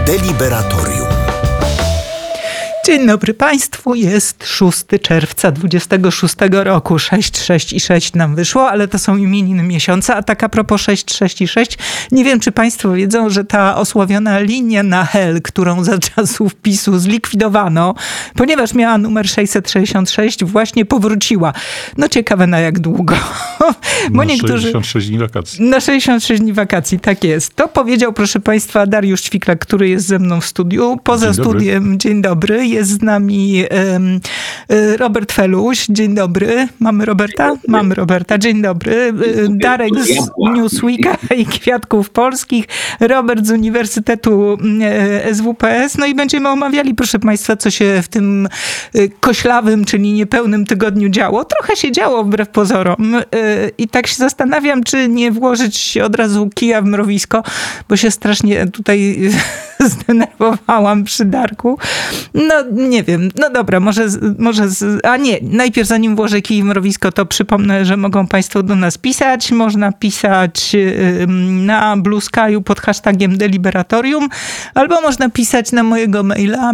Deliberatorium. Dzień dobry Państwu, jest 6 czerwca 26 roku, 6, 6 i 6 nam wyszło, ale to są imieniny miesiąca, a tak a propos 6, 6 i 6, nie wiem czy Państwo wiedzą, że ta osławiona linia na Hel, którą za czasów PiS-u zlikwidowano, ponieważ miała numer 666, właśnie powróciła. No ciekawe na jak długo. Bo na 66 dni wakacji. Na 66 dni wakacji, tak jest. To powiedział, proszę Państwa, Dariusz Ćwiklak, który jest ze mną w studiu. Poza studiem, dzień dobry. Jest z nami Robert Feluś. Dzień dobry. Mamy Roberta? Mamy Roberta. Dzień dobry. Darek z Newsweeka i Kwiatków Polskich. Robert z Uniwersytetu SWPS. No i będziemy omawiali, proszę Państwa, co się w tym koślawym, czyli niepełnym tygodniu działo. Trochę się działo wbrew pozorom. I tak się zastanawiam, czy nie włożyć od razu kija w mrowisko, bo się strasznie tutaj zdenerwowałam przy Darku. No nie wiem, no dobra, najpierw zanim włożę kij w mrowisko, to przypomnę, że mogą Państwo do nas pisać. Można pisać na Blue Sky'u pod hashtagiem Deliberatorium, albo można pisać na mojego maila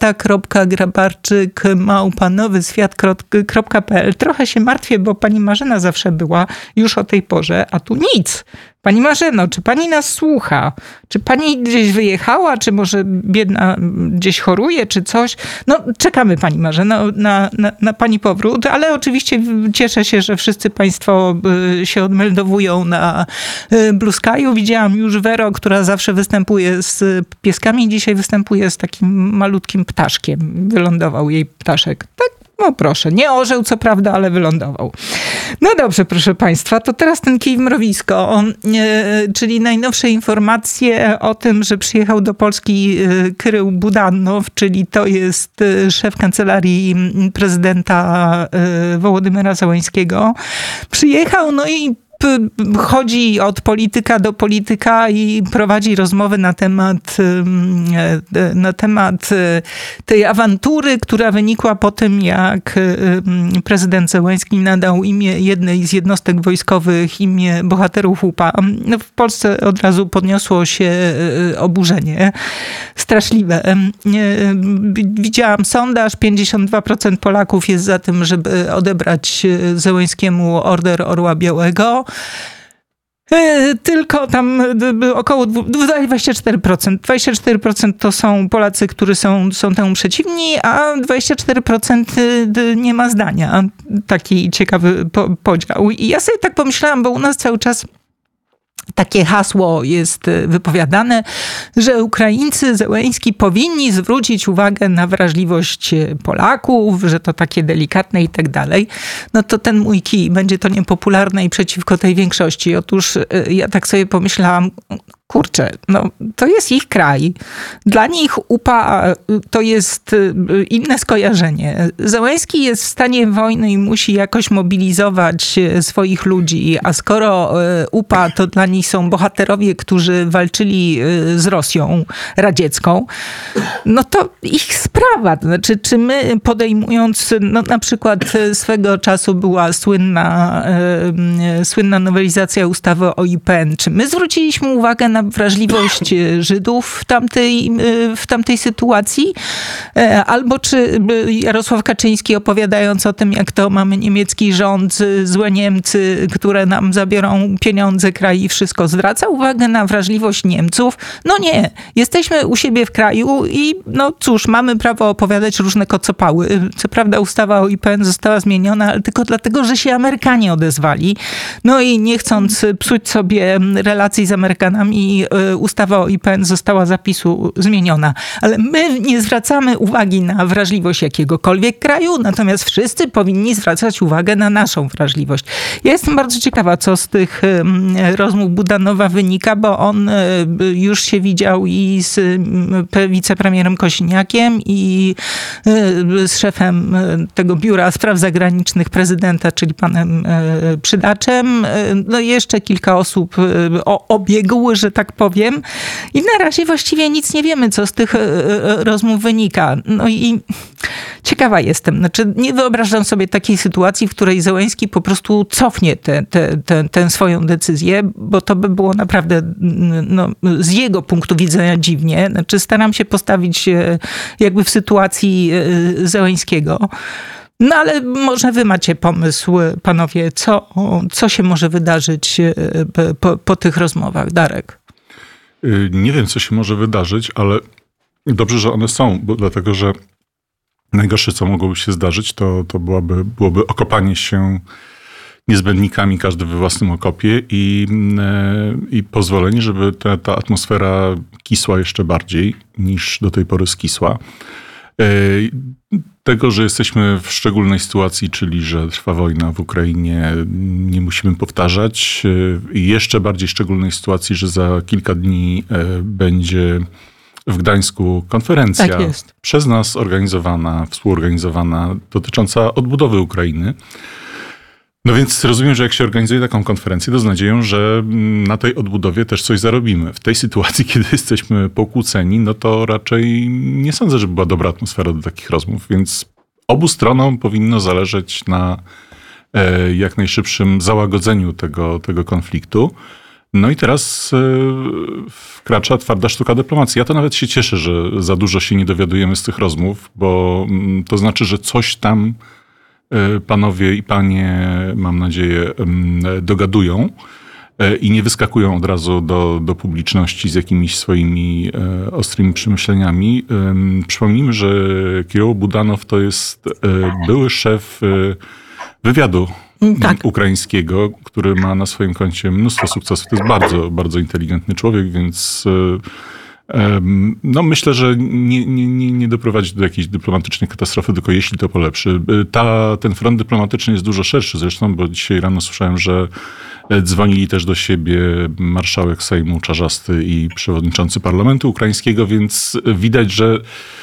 beata.grabarczyk@nowyswiat.pl. Trochę się martwię, bo pani Marzena zawsze była już o tej porze, a tu nic. Pani Marzeno, czy pani nas słucha? Czy pani gdzieś wyjechała? Czy może biedna gdzieś choruje, czy coś? No, czekamy pani Marzeno na pani powrót, ale oczywiście cieszę się, że wszyscy państwo się odmeldowują na Blue Sky'u. Widziałam już Wero, która zawsze występuje z pieskami, dzisiaj występuje z takim malutkim ptaszkiem. Wylądował jej ptaszek. Tak. No proszę, nie orzeł co prawda, ale wylądował. No dobrze, proszę Państwa, to teraz ten kij w mrowisko, czyli najnowsze informacje o tym, że przyjechał do Polski Krył Budanow, czyli to jest szef kancelarii prezydenta Wołodymyra Zełenskiego. Przyjechał, no i chodzi od polityka do polityka i prowadzi rozmowy na temat tej awantury, która wynikła po tym, jak prezydent Zełenski nadał imię jednej z jednostek wojskowych, imię bohaterów UPA. No, w Polsce od razu podniosło się oburzenie straszliwe. Widziałam sondaż, 52% Polaków jest za tym, żeby odebrać Zełenskiemu Order Orła Białego. Tylko tam około 24%. 24% to są Polacy, którzy są temu przeciwni, a 24% nie ma zdania. Taki ciekawy podział. I ja sobie tak pomyślałam, bo u nas cały czas takie hasło jest wypowiadane, że Ukraińcy, Zełenski powinni zwrócić uwagę na wrażliwość Polaków, że to takie delikatne i tak dalej. No to ten mój kij, będzie to niepopularne i przeciwko tej większości. Otóż ja tak sobie pomyślałam, kurczę, no to jest ich kraj. Dla nich UPA to jest inne skojarzenie. Zełenski jest w stanie wojny i musi jakoś mobilizować swoich ludzi, a skoro UPA to dla nich są bohaterowie, którzy walczyli z Rosją radziecką, no to ich sprawa. To znaczy, czy my podejmując, no na przykład swego czasu była słynna nowelizacja ustawy o IPN, czy my zwróciliśmy uwagę na wrażliwość Żydów w tamtej sytuacji? Albo czy Jarosław Kaczyński, opowiadając o tym, jak to mamy niemiecki rząd, złe Niemcy, które nam zabiorą pieniądze, kraj i wszystko, zwraca uwagę na wrażliwość Niemców? No nie. Jesteśmy u siebie w kraju i no cóż, mamy prawo opowiadać różne kocopały. Co prawda ustawa o IPN została zmieniona, ale tylko dlatego, że się Amerykanie odezwali. No i nie chcąc psuć sobie relacji z Amerykanami, ustawa o IPN została zapisu zmieniona. Ale my nie zwracamy uwagi na wrażliwość jakiegokolwiek kraju, natomiast wszyscy powinni zwracać uwagę na naszą wrażliwość. Ja jestem bardzo ciekawa, co z tych rozmów Budanowa wynika, bo on już się widział i z wicepremierem Kosiniakiem i z szefem tego biura spraw zagranicznych prezydenta, czyli panem Przydaczem. No jeszcze kilka osób obiegł, że tak powiem. I na razie właściwie nic nie wiemy, co z tych rozmów wynika. No i Ciekawa jestem. Znaczy, nie wyobrażam sobie takiej sytuacji, w której Zełenski po prostu cofnie tę swoją decyzję, bo to by było naprawdę z jego punktu widzenia dziwnie. Znaczy, staram się postawić jakby w sytuacji Zełenskiego. No ale może wy macie pomysł, panowie, co się może wydarzyć po tych rozmowach? Darek? Nie wiem, co się może wydarzyć, ale dobrze, że one są, dlatego że najgorsze, co mogłoby się zdarzyć, to byłoby okopanie się niezbędnikami, każdy we własnym okopie i pozwolenie, żeby ta atmosfera kisła jeszcze bardziej niż do tej pory skisła. Tego, że jesteśmy w szczególnej sytuacji, czyli że trwa wojna w Ukrainie, nie musimy powtarzać. I jeszcze bardziej szczególnej sytuacji, że za kilka dni będzie w Gdańsku konferencja przez nas organizowana, współorganizowana, dotycząca odbudowy Ukrainy. No więc rozumiem, że jak się organizuje taką konferencję, to z nadzieją, że na tej odbudowie też coś zarobimy. W tej sytuacji, kiedy jesteśmy pokłóceni, no to raczej nie sądzę, że była dobra atmosfera do takich rozmów, więc obu stronom powinno zależeć na jak najszybszym załagodzeniu tego konfliktu. No i teraz wkracza twarda sztuka dyplomacji. Ja to nawet się cieszę, że za dużo się nie dowiadujemy z tych rozmów, bo to znaczy, że coś tam panowie i panie, mam nadzieję, dogadują i nie wyskakują od razu do publiczności z jakimiś swoimi ostrymi przemyśleniami. Przypomnijmy, że Kiryło Budanow to jest były szef wywiadu ukraińskiego, który ma na swoim koncie mnóstwo sukcesów. To jest bardzo, bardzo inteligentny człowiek, więc myślę, że nie doprowadzi do jakiejś dyplomatycznej katastrofy, tylko jeśli to polepszy. Ten front dyplomatyczny jest dużo szerszy zresztą, bo dzisiaj rano słyszałem, że dzwonili też do siebie marszałek Sejmu Czarzasty i przewodniczący parlamentu ukraińskiego, więc widać, że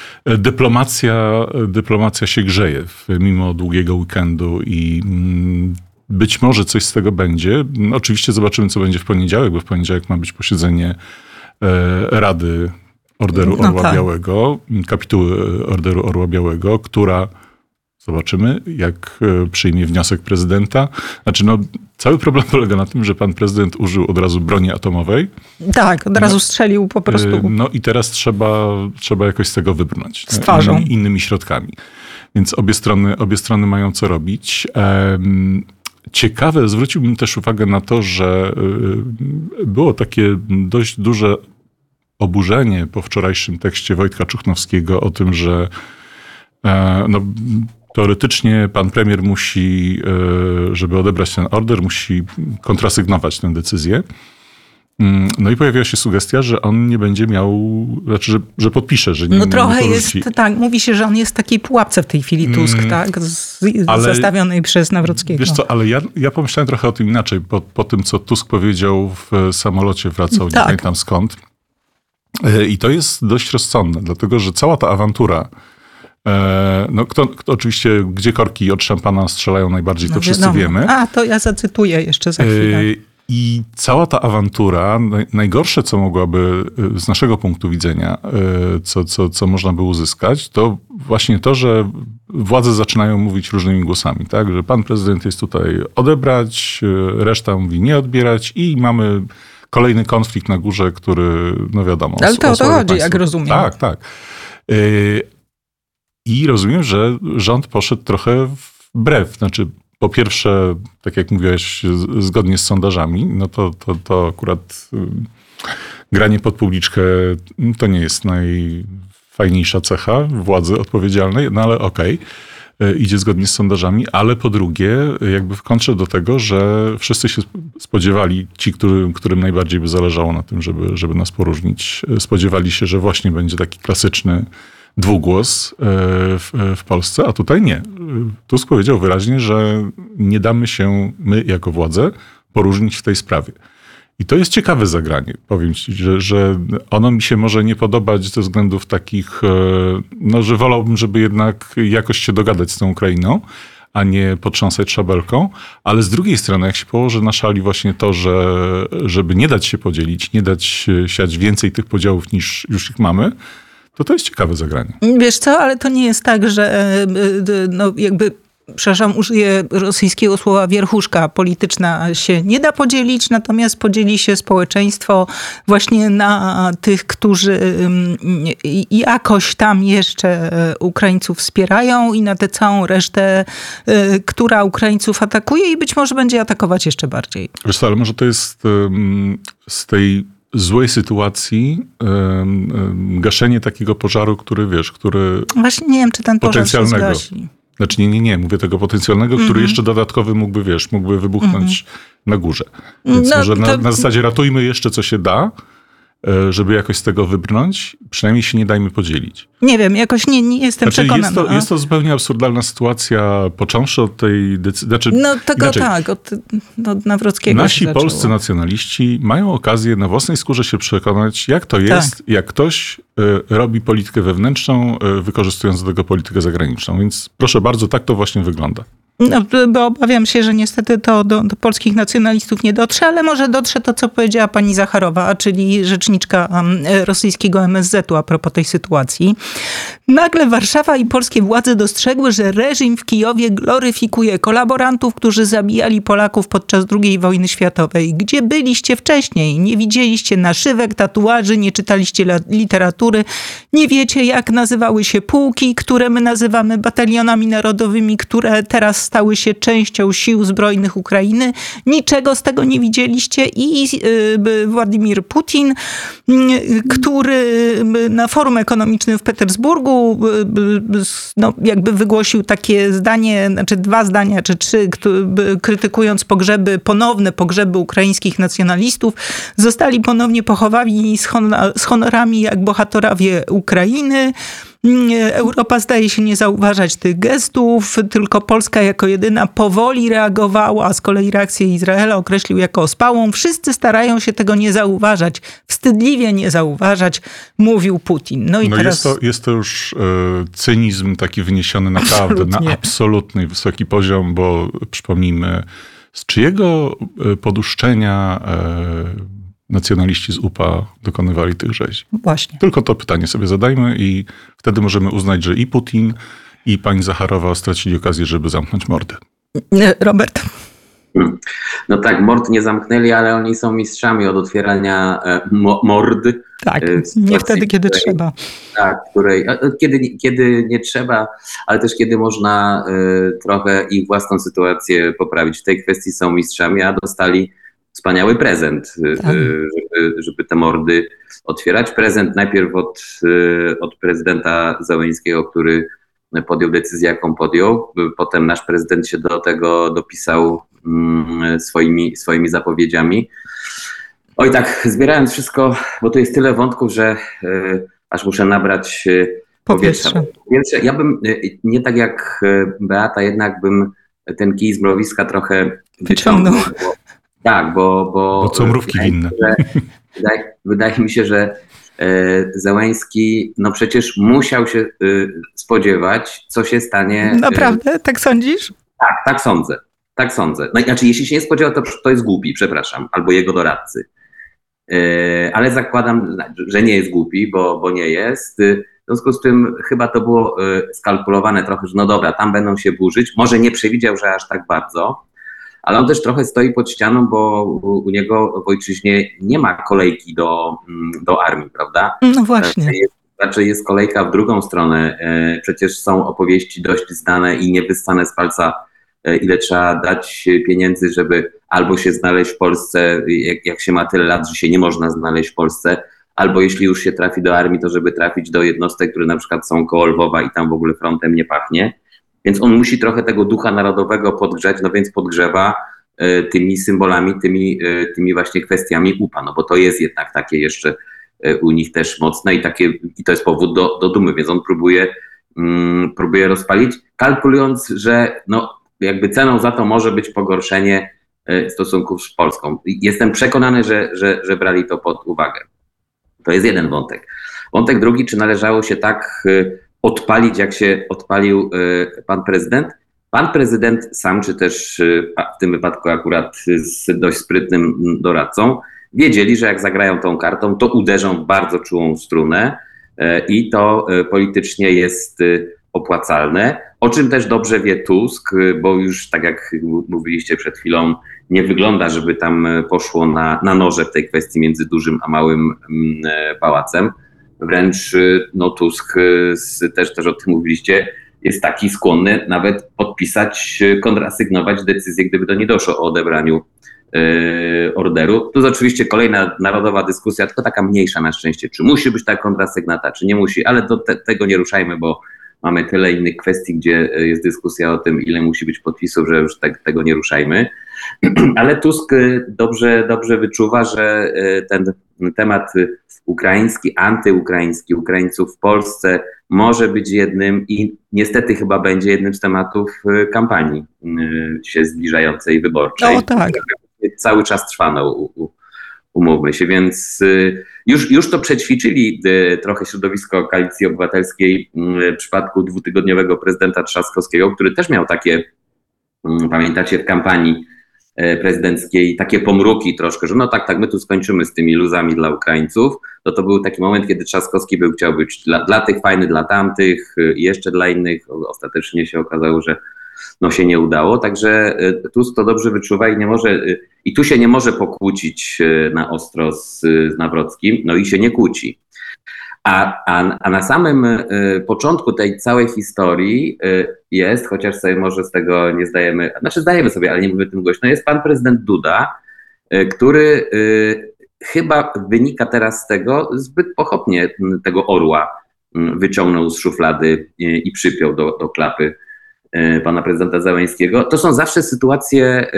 dyplomacja się grzeje mimo długiego weekendu i być może coś z tego będzie. Oczywiście zobaczymy, co będzie w poniedziałek, bo w poniedziałek ma być posiedzenie Rady Orderu Orła Białego, kapituły Orderu Orła Białego, która, zobaczymy, jak przyjmie wniosek prezydenta. Znaczy, cały problem polega na tym, że pan prezydent użył od razu broni atomowej. Tak, od razu strzelił po prostu. No i teraz trzeba jakoś z tego wybrnąć. Z twarzą. Innymi środkami. Więc obie strony mają co robić. Ciekawe, zwróciłbym też uwagę na to, że było takie dość duże oburzenie po wczorajszym tekście Wojtka Czuchnowskiego o tym, że teoretycznie pan premier musi, żeby odebrać ten order, musi kontrasygnować tę decyzję. No i pojawiła się sugestia, że on nie będzie miał, znaczy, że podpisze, że nie trochę nie jest, tak, mówi się, że on jest w takiej pułapce w tej chwili, Tusk, tak, zastawionej przez Nawrockiego. Wiesz co, ale ja pomyślałem trochę o tym inaczej, po tym, co Tusk powiedział w samolocie, wracał, nie pamiętam skąd. I to jest dość rozsądne, dlatego, że cała ta awantura, kto oczywiście, gdzie korki od szampana strzelają najbardziej, to wszyscy wiemy. To ja zacytuję jeszcze za chwilę. I cała ta awantura, najgorsze, co mogłaby z naszego punktu widzenia, co można by uzyskać, to właśnie to, że władze zaczynają mówić różnymi głosami, tak? Że pan prezydent jest tutaj odebrać, reszta mówi nie odbierać i mamy kolejny konflikt na górze, który, wiadomo. Ale to o to chodzi, jak rozumiem. Tak. I rozumiem, że rząd poszedł trochę wbrew. Znaczy, po pierwsze, tak jak mówiłeś, zgodnie z sondażami, to akurat granie pod publiczkę to nie jest najfajniejsza cecha władzy odpowiedzialnej, ale okej. Idzie zgodnie z sondażami, ale po drugie, jakby w kontrze do tego, że wszyscy się spodziewali, ci, którym najbardziej by zależało na tym, żeby nas poróżnić, spodziewali się, że właśnie będzie taki klasyczny dwugłos w Polsce, a tutaj nie. Tusk powiedział wyraźnie, że nie damy się my jako władze poróżnić w tej sprawie. I to jest ciekawe zagranie. Powiem ci, że ono mi się może nie podobać ze względów takich, że wolałbym, żeby jednak jakoś się dogadać z tą Ukrainą, a nie potrząsać szabelką. Ale z drugiej strony, jak się położy na szali właśnie to, żeby nie dać się podzielić, nie dać siać więcej tych podziałów niż już ich mamy, To jest ciekawe zagranie. Wiesz co, ale to nie jest tak, że no jakby, przepraszam, użyję rosyjskiego słowa, wierchuszka polityczna się nie da podzielić, natomiast podzieli się społeczeństwo właśnie na tych, którzy jakoś tam jeszcze Ukraińców wspierają i na tę całą resztę, która Ukraińców atakuje i być może będzie atakować jeszcze bardziej. Wiesz co, ale może to jest z tej złej sytuacji gaszenie takiego pożaru, który Właśnie nie wiem, czy ten pożar się zgasi. Znaczy nie, mówię tego potencjalnego, który jeszcze dodatkowy mógłby wybuchnąć na górze. Więc może na zasadzie ratujmy jeszcze, co się da, żeby jakoś z tego wybrnąć, przynajmniej się nie dajmy podzielić. Nie wiem, jakoś nie jestem przekonana. Jest to zupełnie absurdalna sytuacja, począwszy od tej decyzji. Od Nawrockiego. Nasi polscy nacjonaliści mają okazję na własnej skórze się przekonać, jak to jest, jak ktoś robi politykę wewnętrzną, wykorzystując do tego politykę zagraniczną. Więc proszę bardzo, tak to właśnie wygląda. No, bo obawiam się, że niestety to do polskich nacjonalistów nie dotrze, ale może dotrze to, co powiedziała pani Zacharowa, czyli rzeczniczka rosyjskiego MSZ-u a propos tej sytuacji. Nagle Warszawa i polskie władze dostrzegły, że reżim w Kijowie gloryfikuje kolaborantów, którzy zabijali Polaków podczas II wojny światowej. Gdzie byliście wcześniej? Nie widzieliście naszywek, tatuaży, nie czytaliście literatury, nie wiecie, jak nazywały się pułki, które my nazywamy batalionami narodowymi, które teraz stały się częścią sił zbrojnych Ukrainy. Niczego z tego nie widzieliście i Władimir Putin, który na forum ekonomicznym w Petersburgu jakby wygłosił takie zdanie, znaczy 2 zdania czy 3, krytykując ponowne pogrzeby ukraińskich nacjonalistów. Zostali ponownie pochowani z honorami jak bohaterowie Ukrainy. Europa zdaje się nie zauważać tych gestów, tylko Polska jako jedyna powoli reagowała, a z kolei reakcję Izraela określił jako ospałą. Wszyscy starają się tego nie zauważać, wstydliwie nie zauważać, mówił Putin. No i teraz... Jest to już cynizm taki wyniesiony naprawdę na absolutny wysoki poziom, bo przypomnijmy, z czyjego poduszczenia nacjonaliści z UPA dokonywali tych rzezi. Właśnie. Tylko to pytanie sobie zadajmy i wtedy możemy uznać, że i Putin, i pani Zacharowa stracili okazję, żeby zamknąć mordy. Robert? No tak, mord nie zamknęli, ale oni są mistrzami od otwierania mord. Tak, nie wtedy, kiedy trzeba. Tak, kiedy nie trzeba, ale też kiedy można trochę ich własną sytuację poprawić. W tej kwestii są mistrzami, a dostali wspaniały prezent, żeby te mordy otwierać. Prezent najpierw od prezydenta Zełenskiego, który podjął decyzję, jaką podjął. Potem nasz prezydent się do tego dopisał swoimi zapowiedziami. Oj tak, zbierając wszystko, bo tu jest tyle wątków, że aż muszę nabrać powietrza. Pierwsze, ja bym, nie tak jak Beata, jednak bym ten kij z mrowiska trochę wyciągnął. Tak, bo co mrówki winne. Wydaje mi się, że Zełenski przecież musiał się spodziewać, co się stanie. Naprawdę? Tak sądzisz? Tak sądzę. Tak sądzę. No, znaczy, jeśli się nie spodziewał, to jest głupi, przepraszam, albo jego doradcy. Ale zakładam, że nie jest głupi, bo nie jest. W związku z tym chyba to było skalkulowane trochę, że no dobra, tam będą się burzyć. Może nie przewidział, że aż tak bardzo, ale on też trochę stoi pod ścianą, bo u niego w ojczyźnie nie ma kolejki do armii, prawda? No właśnie. Raczej jest kolejka w drugą stronę. Przecież są opowieści dość znane i niewyssane z palca, ile trzeba dać pieniędzy, żeby albo się znaleźć w Polsce, jak się ma tyle lat, że się nie można znaleźć w Polsce, albo jeśli już się trafi do armii, to żeby trafić do jednostek, które na przykład są koło Lwowa i tam w ogóle frontem nie pachnie. Więc on musi trochę tego ducha narodowego podgrzać, no więc podgrzewa tymi symbolami, tymi właśnie kwestiami UPA, no bo to jest jednak takie jeszcze u nich też mocne i to jest powód do dumy, więc on próbuje rozpalić, kalkulując, że no jakby ceną za to może być pogorszenie stosunków z Polską. Jestem przekonany, że brali to pod uwagę. To jest jeden wątek. Wątek drugi, czy należało się tak odpalić, jak się odpalił pan prezydent? Pan prezydent sam, czy też w tym wypadku akurat z dość sprytnym doradcą, wiedzieli, że jak zagrają tą kartą, to uderzą w bardzo czułą strunę i to politycznie jest opłacalne, o czym też dobrze wie Tusk, bo już tak jak mówiliście przed chwilą, nie wygląda, żeby tam poszło na noże w tej kwestii między dużym a małym pałacem. Wręcz Tusk, też o tym mówiliście, jest taki skłonny nawet podpisać, kontrasygnować decyzję, gdyby do niej doszło o odebraniu orderu. Tu jest oczywiście kolejna narodowa dyskusja, tylko taka mniejsza na szczęście, czy musi być ta kontrasygnata, czy nie musi, ale do tego nie ruszajmy, bo mamy tyle innych kwestii, gdzie jest dyskusja o tym, ile musi być podpisów, że już tego nie ruszajmy. Ale Tusk dobrze wyczuwa, że ten temat ukraiński, antyukraiński, Ukraińców w Polsce może być jednym i niestety chyba będzie jednym z tematów kampanii się zbliżającej wyborczej. O tak. Cały czas trwa, umówmy się, więc już to przećwiczyli trochę środowisko Koalicji Obywatelskiej w przypadku dwutygodniowego prezydenta Trzaskowskiego, który też miał takie, pamiętacie, w kampanii prezydenckiej takie pomruki troszkę, że no tak, my tu skończymy z tymi luzami dla Ukraińców. To był taki moment, kiedy Trzaskowski chciał być dla tych fajny, dla tamtych i jeszcze dla innych. Ostatecznie się okazało, że się nie udało. Także Tusk to dobrze wyczuwa i tu się nie może pokłócić na ostro z Nawrockim, i się nie kłóci. A na samym początku tej całej historii jest, chociaż sobie może z tego nie zdajemy, zdajemy sobie, ale nie mówimy o tym głośno, jest pan prezydent Duda, który chyba wynika teraz z tego, zbyt pochopnie tego orła wyciągnął z szuflady i przypiął do klapy pana prezydenta Zełenskiego. To są zawsze sytuacje,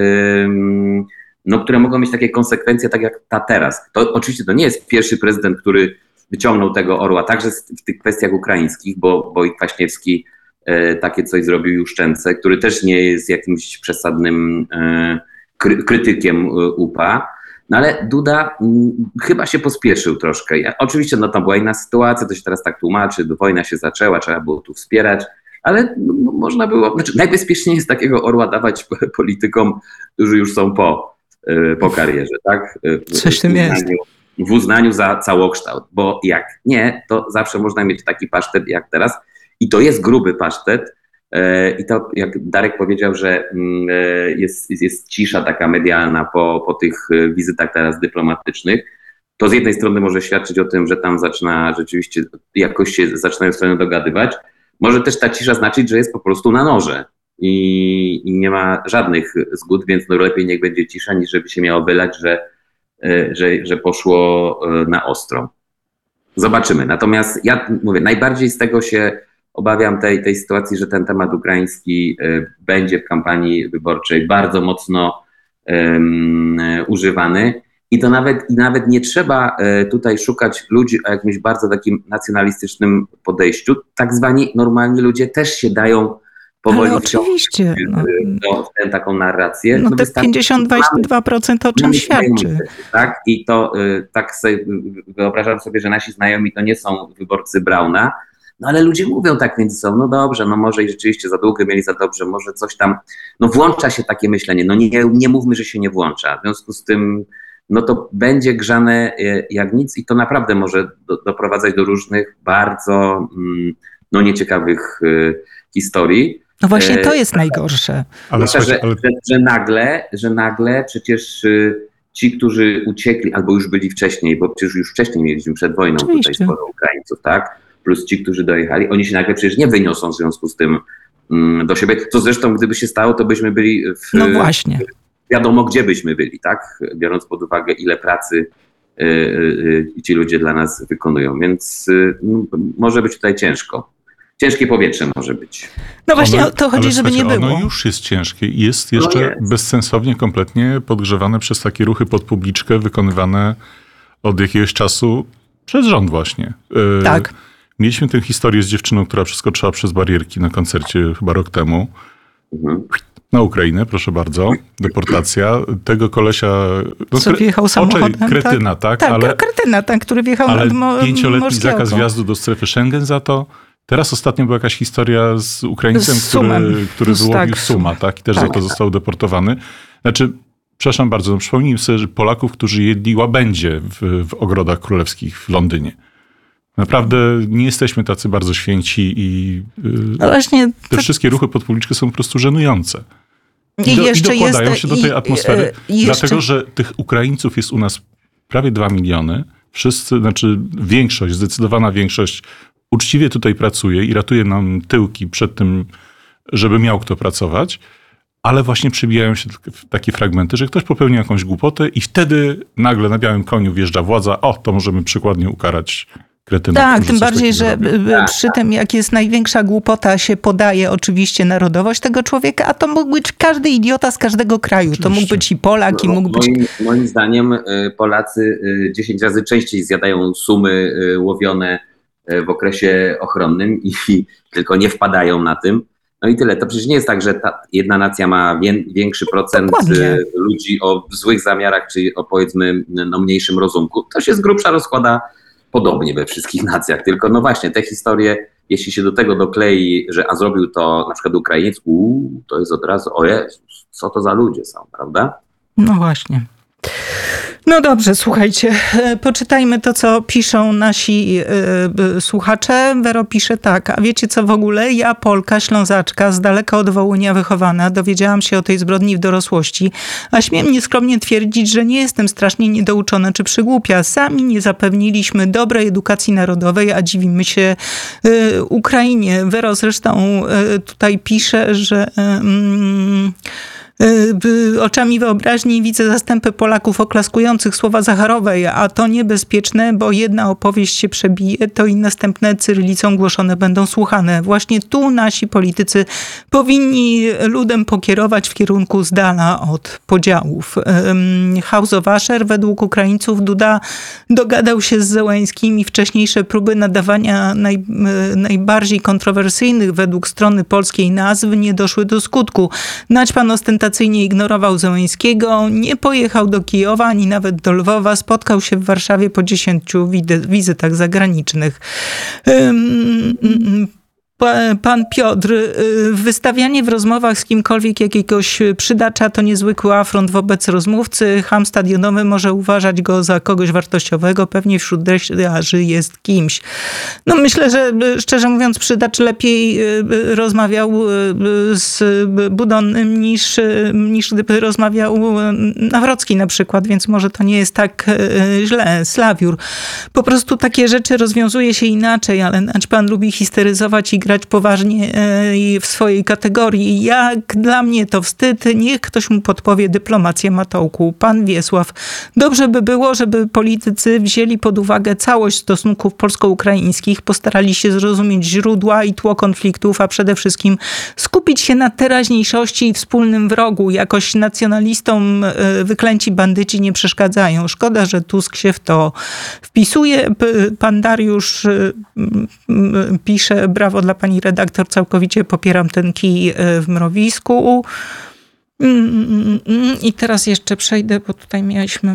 które mogą mieć takie konsekwencje, tak jak ta teraz. To oczywiście to nie jest pierwszy prezydent, który wyciągnął tego orła, także w tych kwestiach ukraińskich, bo i Kwaśniewski takie coś zrobił Juszczence, który też nie jest jakimś przesadnym krytykiem UPA. Ale Duda chyba się pospieszył troszkę. Oczywiście tam była inna sytuacja, to się teraz tak tłumaczy, wojna się zaczęła, trzeba było tu wspierać, ale można było, najbezpieczniej jest takiego orła dawać politykom, którzy już są po karierze, tak? Coś w tym jest. W uznaniu za całokształt, bo jak nie, to zawsze można mieć taki pasztet jak teraz i to jest gruby pasztet i to jak Darek powiedział, że jest cisza taka medialna po tych wizytach teraz dyplomatycznych, to z jednej strony może świadczyć o tym, że tam rzeczywiście jakoś się zaczynają strony dogadywać, może też ta cisza znaczyć, że jest po prostu na noże i nie ma żadnych zgód, więc lepiej niech będzie cisza, niż żeby się miało wylać, że poszło na ostro. Zobaczymy. Natomiast ja mówię, najbardziej z tego się obawiam tej sytuacji, że ten temat ukraiński będzie w kampanii wyborczej bardzo mocno używany i to nawet nie trzeba tutaj szukać ludzi o jakimś bardzo takim nacjonalistycznym podejściu. Tak zwani normalni ludzie też się dają powoli oczywiście. w taką narrację. Te 52% o czym świadczy. Tak? I to tak sobie wyobrażam sobie, że nasi znajomi to nie są wyborcy Brauna, ale ludzie mówią tak między sobą, dobrze, może i rzeczywiście za długo mieli za dobrze, może coś tam, włącza się takie myślenie, nie mówmy, że się nie włącza. W związku z tym, to będzie grzane jak nic i to naprawdę może doprowadzać do różnych bardzo nieciekawych historii. No właśnie to jest najgorsze. Że nagle przecież ci, którzy uciekli albo już byli wcześniej, bo przecież już wcześniej mieliśmy przed wojną tutaj sporo Ukraińców, tak? Plus ci, którzy dojechali, oni się nagle przecież nie wyniosą w związku z tym do siebie. Co zresztą, gdyby się stało, to byśmy byli właśnie. Wiadomo, gdzie byśmy byli, tak? Biorąc pod uwagę, ile pracy ci ludzie dla nas wykonują. Więc może być tutaj ciężko. Ciężkie powietrze może być. No właśnie o to chodzi, żeby nie było. Ono już jest ciężkie i jest jeszcze bezsensownie, kompletnie podgrzewane przez takie ruchy pod publiczkę wykonywane od jakiegoś czasu przez rząd właśnie. Tak. Mieliśmy tę historię z dziewczyną, która przeskoczyła przez barierki na koncercie chyba rok temu. Na Ukrainę, proszę bardzo. Deportacja. Tego kolesia... Co wjechał samochodem. Kretyna, tak? Kretyna, który wjechał ale nad 5-letni zakaz wjazdu do strefy Schengen za to. Teraz ostatnio była jakaś historia z Ukraińcem, który wyłowił suma, tak? I też za to został deportowany. Przepraszam bardzo, przypomnijmy sobie, że Polaków, którzy jedli łabędzie w ogrodach królewskich w Londynie. Naprawdę nie jesteśmy tacy bardzo święci i No właśnie, te wszystkie ruchy pod publiczkę są po prostu żenujące. I I jeszcze dokładają jest, się do tej atmosfery, jeszcze... dlatego że tych Ukraińców jest u nas prawie 2 miliony. Wszyscy, znaczy większość, zdecydowana większość uczciwie tutaj pracuje i ratuje nam tyłki przed tym, żeby miał kto pracować, ale właśnie przybijają się takie fragmenty, że ktoś popełnia jakąś głupotę i wtedy nagle na białym koniu wjeżdża władza, to możemy przykładnie ukarać kretynów. Tak, tym bardziej, że przy tym, jak jest największa głupota, się podaje oczywiście narodowość tego człowieka, a to mógł być każdy idiota z każdego kraju. Oczywiście. To mógł być i Polak, i mógł być... Moim zdaniem Polacy 10 razy częściej zjadają sumy łowione w okresie ochronnym i tylko nie wpadają na tym. No i tyle. To przecież nie jest tak, że ta jedna nacja ma większy procent ludzi o złych zamiarach, czy o powiedzmy mniejszym rozumku. To się z grubsza rozkłada podobnie we wszystkich nacjach. Tylko no właśnie te historie, jeśli się do tego doklei, że zrobił to na przykład Ukrainiec, to jest od razu, o Jezus, co to za ludzie są, prawda? No właśnie. No dobrze, słuchajcie, poczytajmy to, co piszą nasi słuchacze. Wero pisze tak: a wiecie co w ogóle? Ja, Polka, Ślązaczka, z daleka od Wołynia wychowana, dowiedziałam się o tej zbrodni w dorosłości, a śmiem nieskromnie twierdzić, że nie jestem strasznie niedouczona czy przygłupia. Sami nie zapewniliśmy dobrej edukacji narodowej, a dziwimy się Ukrainie. Wero zresztą tutaj pisze, że... oczami wyobraźni widzę zastępy Polaków oklaskujących słowa Zacharowej, a to niebezpieczne, bo jedna opowieść się przebije, to i następne cyrylicą głoszone będą słuchane. Właśnie tu nasi politycy powinni ludem pokierować w kierunku z dala od podziałów. House of Usher, według Ukraińców Duda dogadał się z Zełeńskim i wcześniejsze próby nadawania najbardziej kontrowersyjnych według strony polskiej nazw nie doszły do skutku. Naćpan ostentacyjnie ignorował Zełeńskiego, nie pojechał do Kijowa ani nawet do Lwowa, spotkał się w Warszawie po 10 wizytach zagranicznych. Pan Piotr, wystawianie w rozmowach z kimkolwiek jakiegoś przydacza to niezwykły afront wobec rozmówcy. Cham stadionowy może uważać go za kogoś wartościowego, pewnie wśród dresiarzy jest kimś. No myślę, że szczerze mówiąc przydacz lepiej rozmawiał z Budonnym niż gdyby rozmawiał Nawrocki na przykład, więc może to nie jest tak źle. Slawiur. Po prostu takie rzeczy rozwiązuje się inaczej, ale pan lubi histeryzować i grać poważnie w swojej kategorii. Jak dla mnie to wstyd, niech ktoś mu podpowie dyplomację Matołku. Pan Wiesław. Dobrze by było, żeby politycy wzięli pod uwagę całość stosunków polsko-ukraińskich, postarali się zrozumieć źródła i tło konfliktów, a przede wszystkim skupić się na teraźniejszości i wspólnym wrogu. Jakoś nacjonalistom wyklęci bandyci nie przeszkadzają. Szkoda, że Tusk się w to wpisuje. Pan Dariusz pisze: brawo dla pani redaktor, całkowicie popieram ten kij w mrowisku. I teraz jeszcze przejdę, bo tutaj mieliśmy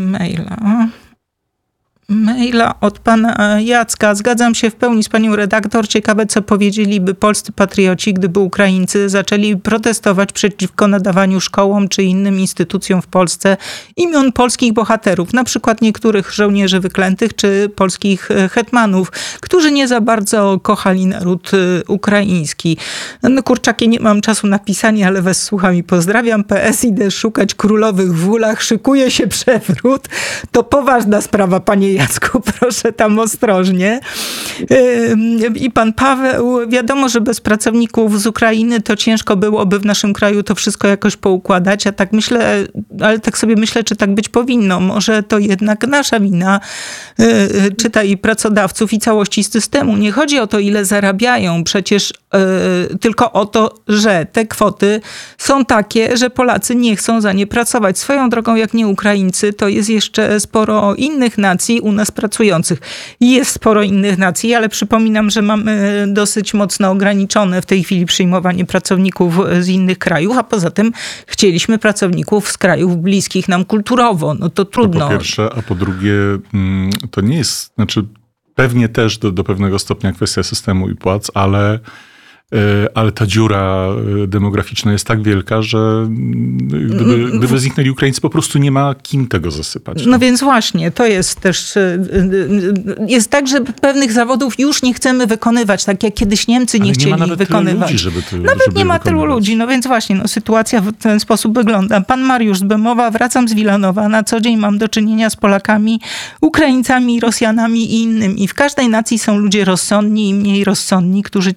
maila od pana Jacka. Zgadzam się w pełni z panią redaktor. Ciekawe, co powiedzieliby polscy patrioci, gdyby Ukraińcy zaczęli protestować przeciwko nadawaniu szkołom czy innym instytucjom w Polsce imion polskich bohaterów, na przykład niektórych żołnierzy wyklętych czy polskich hetmanów, którzy nie za bardzo kochali naród ukraiński. No kurczaki, nie mam czasu na pisanie, ale was słucham i pozdrawiam. PS, idę szukać królowych w ulach, szykuje się przewrót. To poważna sprawa, panie Jacku, proszę tam ostrożnie. I pan Paweł, wiadomo, że bez pracowników z Ukrainy to ciężko byłoby w naszym kraju to wszystko jakoś poukładać, a tak myślę, ale tak sobie myślę, czy tak być powinno. Może to jednak nasza wina, czytaj pracodawców i całości systemu. Nie chodzi o to, ile zarabiają, przecież tylko o to, że te kwoty są takie, że Polacy nie chcą za nie pracować. Swoją drogą, jak nie Ukraińcy, to jest jeszcze sporo innych nacji u nas pracujących. Jest sporo innych nacji, ale przypominam, że mamy dosyć mocno ograniczone w tej chwili przyjmowanie pracowników z innych krajów, a poza tym chcieliśmy pracowników z krajów bliskich nam kulturowo. No to trudno. To po pierwsze, a po drugie, to nie jest, znaczy pewnie też do pewnego stopnia kwestia systemu i płac, ale ale ta dziura demograficzna jest tak wielka, że gdyby zniknęli Ukraińcy, po prostu nie ma kim tego zasypać. No więc właśnie, to jest też, jest tak, że pewnych zawodów już nie chcemy wykonywać, tak jak kiedyś Niemcy nie chcieli nawet wykonywać. Ludzi, żeby nawet nie ma tylu ludzi, no więc właśnie, sytuacja w ten sposób wygląda. Pan Mariusz z Bemowa, wracam z Wilanowa, na co dzień mam do czynienia z Polakami, Ukraińcami, Rosjanami i innymi. W każdej nacji są ludzie rozsądni i mniej rozsądni, którzy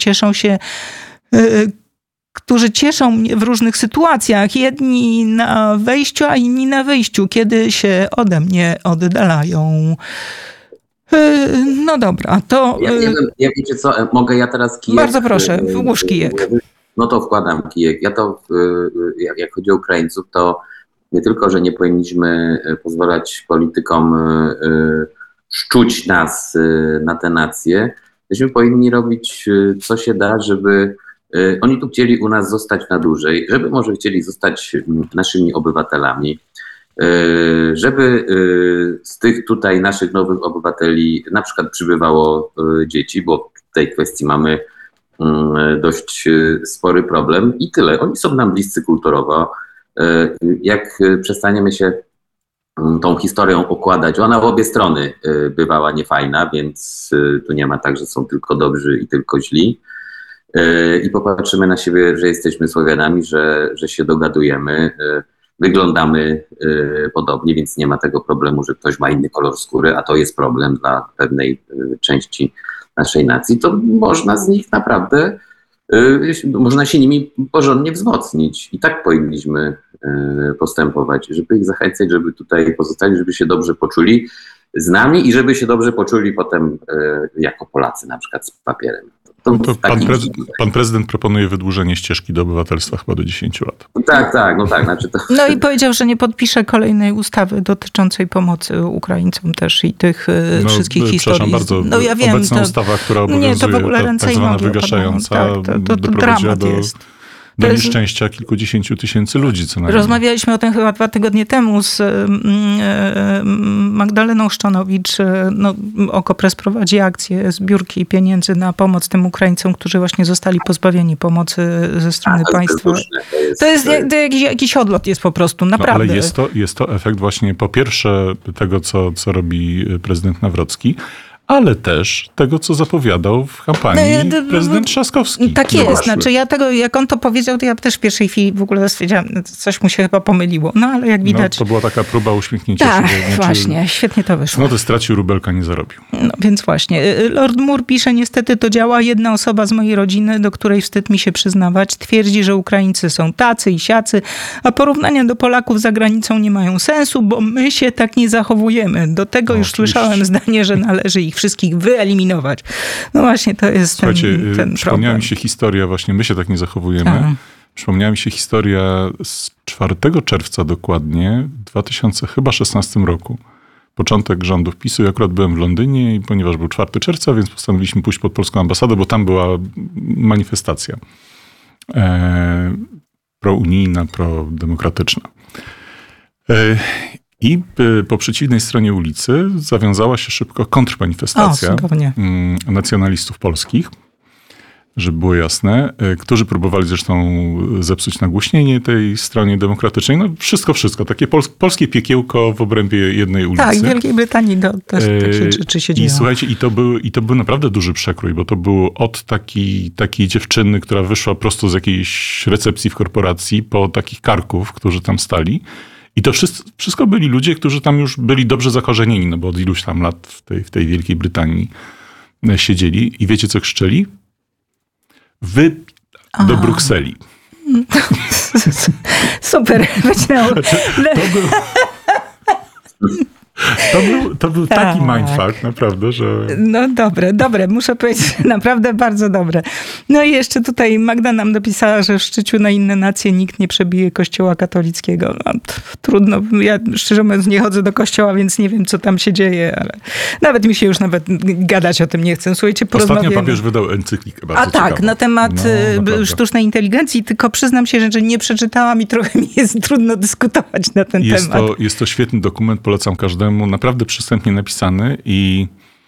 cieszą mnie w różnych sytuacjach. Jedni na wejściu, a inni na wyjściu, kiedy się ode mnie oddalają. No dobra, to... Ja wiecie co, mogę ja teraz kijek... Bardzo proszę, włóż kijek. No to wkładam kijek. Ja to, jak chodzi o Ukraińców, to nie tylko, że nie powinniśmy pozwalać politykom szczuć nas na te nacje, myśmy powinni robić co się da, żeby oni tu chcieli u nas zostać na dłużej, żeby może chcieli zostać naszymi obywatelami, żeby z tych tutaj naszych nowych obywateli na przykład przybywało dzieci, bo w tej kwestii mamy dość spory problem i tyle. Oni są nam bliscy kulturowo. Jak przestaniemy się tą historią okładać, ona w obie strony bywała niefajna, więc tu nie ma tak, że są tylko dobrzy i tylko źli. I popatrzymy na siebie, że jesteśmy Słowianami, że się dogadujemy, wyglądamy podobnie, więc nie ma tego problemu, że ktoś ma inny kolor skóry, a to jest problem dla pewnej części naszej nacji, to można z nich naprawdę, można się nimi porządnie wzmocnić. I tak powinniśmy postępować, żeby ich zachęcać, żeby tutaj pozostali, żeby się dobrze poczuli z nami i żeby się dobrze poczuli potem jako Polacy, na przykład z papierem. Pan prezydent proponuje wydłużenie ścieżki do obywatelstwa chyba do 10 lat. Tak. Znaczy to... No i powiedział, że nie podpisze kolejnej ustawy dotyczącej pomocy Ukraińcom też i tych wszystkich historii. Przepraszam bardzo, no ja wiem, obecna ustawa, która obowiązuje, to w ogóle ręce tak i zwana nogi wygaszająca, to doprowadziła dramat jest. do nieszczęścia kilkudziesięciu tysięcy ludzi co najmniej. Rozmawialiśmy o tym chyba 2 tygodnie temu z Magdaleną Szczonowicz. Okopres prowadzi akcję zbiórki pieniędzy na pomoc tym Ukraińcom, którzy właśnie zostali pozbawieni pomocy ze strony państwa. To jest jakiś odlot jest po prostu, naprawdę. Ale jest to efekt właśnie po pierwsze tego, co robi prezydent Nawrocki, ale też tego, co zapowiadał w kampanii prezydent Trzaskowski. Tak jest. Znaczy jak on to powiedział, to ja też w pierwszej chwili w ogóle stwierdziłam, coś mu się chyba pomyliło. No ale jak widać... to była taka próba uśmiechnięcia się. Tak, właśnie. Świetnie to wyszło. No to stracił, rubelka nie zarobił. No więc właśnie. Lord Moore pisze, niestety to działa. Jedna osoba z mojej rodziny, do której wstyd mi się przyznawać, twierdzi, że Ukraińcy są tacy i siacy, a porównania do Polaków za granicą nie mają sensu, bo my się tak nie zachowujemy. Do tego już słyszałem zdanie, że należy ich wszystkich wyeliminować. No właśnie, to jest ten problem. Przypomniała mi się historia, właśnie my się tak nie zachowujemy. Aha. Przypomniała mi się historia z 4 czerwca dokładnie, w 2016 roku. Początek rządów PiS-u. Ja akurat byłem w Londynie i ponieważ był 4 czerwca, więc postanowiliśmy pójść pod polską ambasadę, bo tam była manifestacja prounijna, prodemokratyczna. I po przeciwnej stronie ulicy zawiązała się szybko kontrmanifestacja nacjonalistów polskich, żeby było jasne, którzy próbowali zresztą zepsuć nagłośnienie tej stronie demokratycznej. No wszystko. Takie polskie piekiełko w obrębie jednej ulicy. Tak, w Wielkiej Brytanii też takie rzeczy się dzieją. I słuchajcie, i to był naprawdę duży przekrój, bo to było od takiej dziewczyny, która wyszła prosto z jakiejś recepcji w korporacji, po takich karków, którzy tam stali. I to wszystko byli ludzie, którzy tam już byli dobrze zakorzenieni, no bo od iluś tam lat w tej Wielkiej Brytanii siedzieli. I wiecie, co krzyczeli? Wy do Brukseli. Super. To był taki mindfuck, naprawdę, że... No dobre. Muszę powiedzieć, naprawdę bardzo dobre. No i jeszcze tutaj Magda nam dopisała, że w Szczyciu na inne nacje nikt nie przebije Kościoła katolickiego. No, trudno. Ja szczerze mówiąc nie chodzę do kościoła, więc nie wiem, co tam się dzieje, ale nawet mi się już gadać o tym nie chcę. Słuchajcie, porozmawiamy. Ostatnio papież wydał encyklikę bardzo ciekawą. Na temat sztucznej inteligencji, tylko przyznam się, że nie przeczytałam i trochę mi jest trudno dyskutować na ten temat. Jest to świetny dokument, polecam każdemu. Naprawdę przystępnie napisany i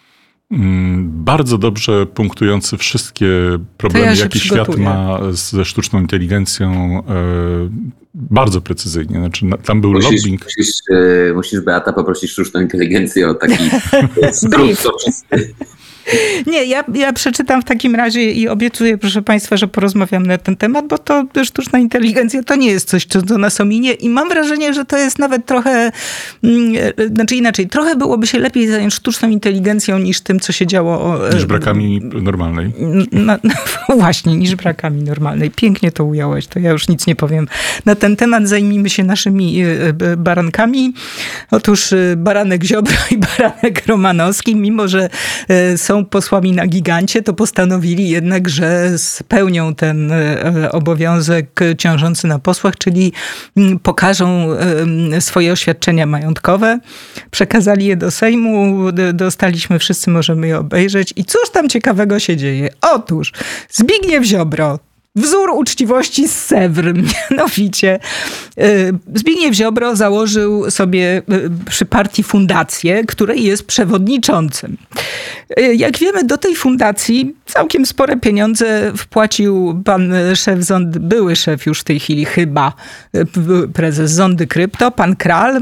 Bardzo dobrze punktujący wszystkie problemy, jakie świat ma ze sztuczną inteligencją, bardzo precyzyjnie. Znaczy, tam był lobbying. Musisz, Beata, poprosić sztuczną inteligencję o taki skrót soczysty. Nie, ja przeczytam w takim razie i obiecuję, proszę Państwa, że porozmawiam na ten temat, bo to sztuczna inteligencja to nie jest coś, co nas ominie i mam wrażenie, że to jest nawet trochę, znaczy inaczej, trochę byłoby się lepiej zająć sztuczną inteligencją niż tym, co się działo. Niż brakami normalnej. Właśnie, niż brakami normalnej. Pięknie to ująłeś, to ja już nic nie powiem. Na ten temat zajmijmy się naszymi barankami. Otóż baranek Ziobro i baranek Romanowski, mimo że są posłami na gigancie, to postanowili jednak, że spełnią ten obowiązek ciążący na posłach, czyli pokażą swoje oświadczenia majątkowe. Przekazali je do Sejmu, dostaliśmy, wszyscy możemy je obejrzeć. I cóż tam ciekawego się dzieje? Otóż Zbigniew Ziobro, wzór uczciwości z Sewr, mianowicie Zbigniew Ziobro założył sobie przy partii fundację, której jest przewodniczącym. Jak wiemy, do tej fundacji całkiem spore pieniądze wpłacił pan szef Zondy, były szef już w tej chwili chyba, prezes Zondy Krypto, pan Kral.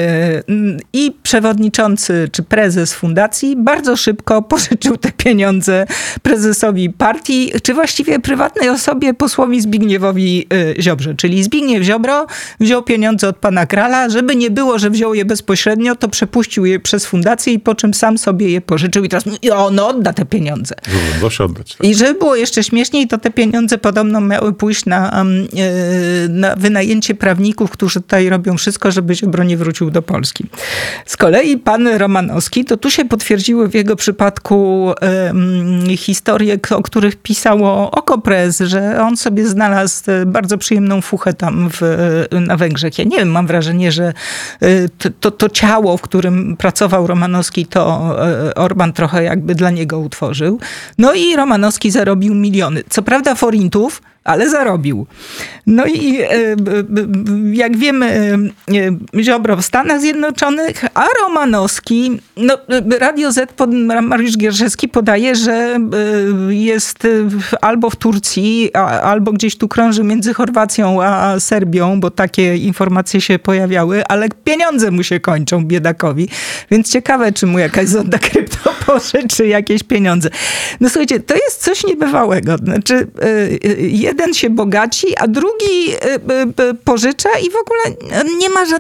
I przewodniczący czy prezes fundacji bardzo szybko pożyczył te pieniądze prezesowi partii, czy właściwie prywatnej osobie, posłowi Zbigniewowi Ziobrze. Czyli Zbigniew Ziobro wziął pieniądze od pana Krala, żeby nie było, że wziął je bezpośrednio, to przepuścił je przez fundację i po czym sam sobie je pożyczył i teraz on odda te pieniądze. Zawsze oddać. Tak. I żeby było jeszcze śmieszniej, to te pieniądze podobno miały pójść na wynajęcie prawników, którzy tutaj robią wszystko, żeby Ziobro nie wrócił do Polski. Z kolei pan Romanowski, to tu się potwierdziły w jego przypadku historie, o których pisało Okopres, że on sobie znalazł bardzo przyjemną fuchę tam na Węgrzech. Ja nie wiem, mam wrażenie, że to ciało, w którym pracował Romanowski, to Orban trochę jakby dla niego utworzył. No i Romanowski zarobił miliony. Co prawda forintów, ale zarobił. No i jak wiemy, Ziobro w Stanach Zjednoczonych, a Romanowski, no Radio Z, Mariusz Gierszewski podaje, że jest albo w Turcji, albo gdzieś tu krąży między Chorwacją a Serbią, bo takie informacje się pojawiały, ale pieniądze mu się kończą, biedakowi. Więc ciekawe, czy mu jakaś Zonda Krypto pożyczy jakieś pieniądze. No słuchajcie, to jest coś niebywałego. Znaczy, jeden się bogaci, a drugi pożycza i w ogóle nie ma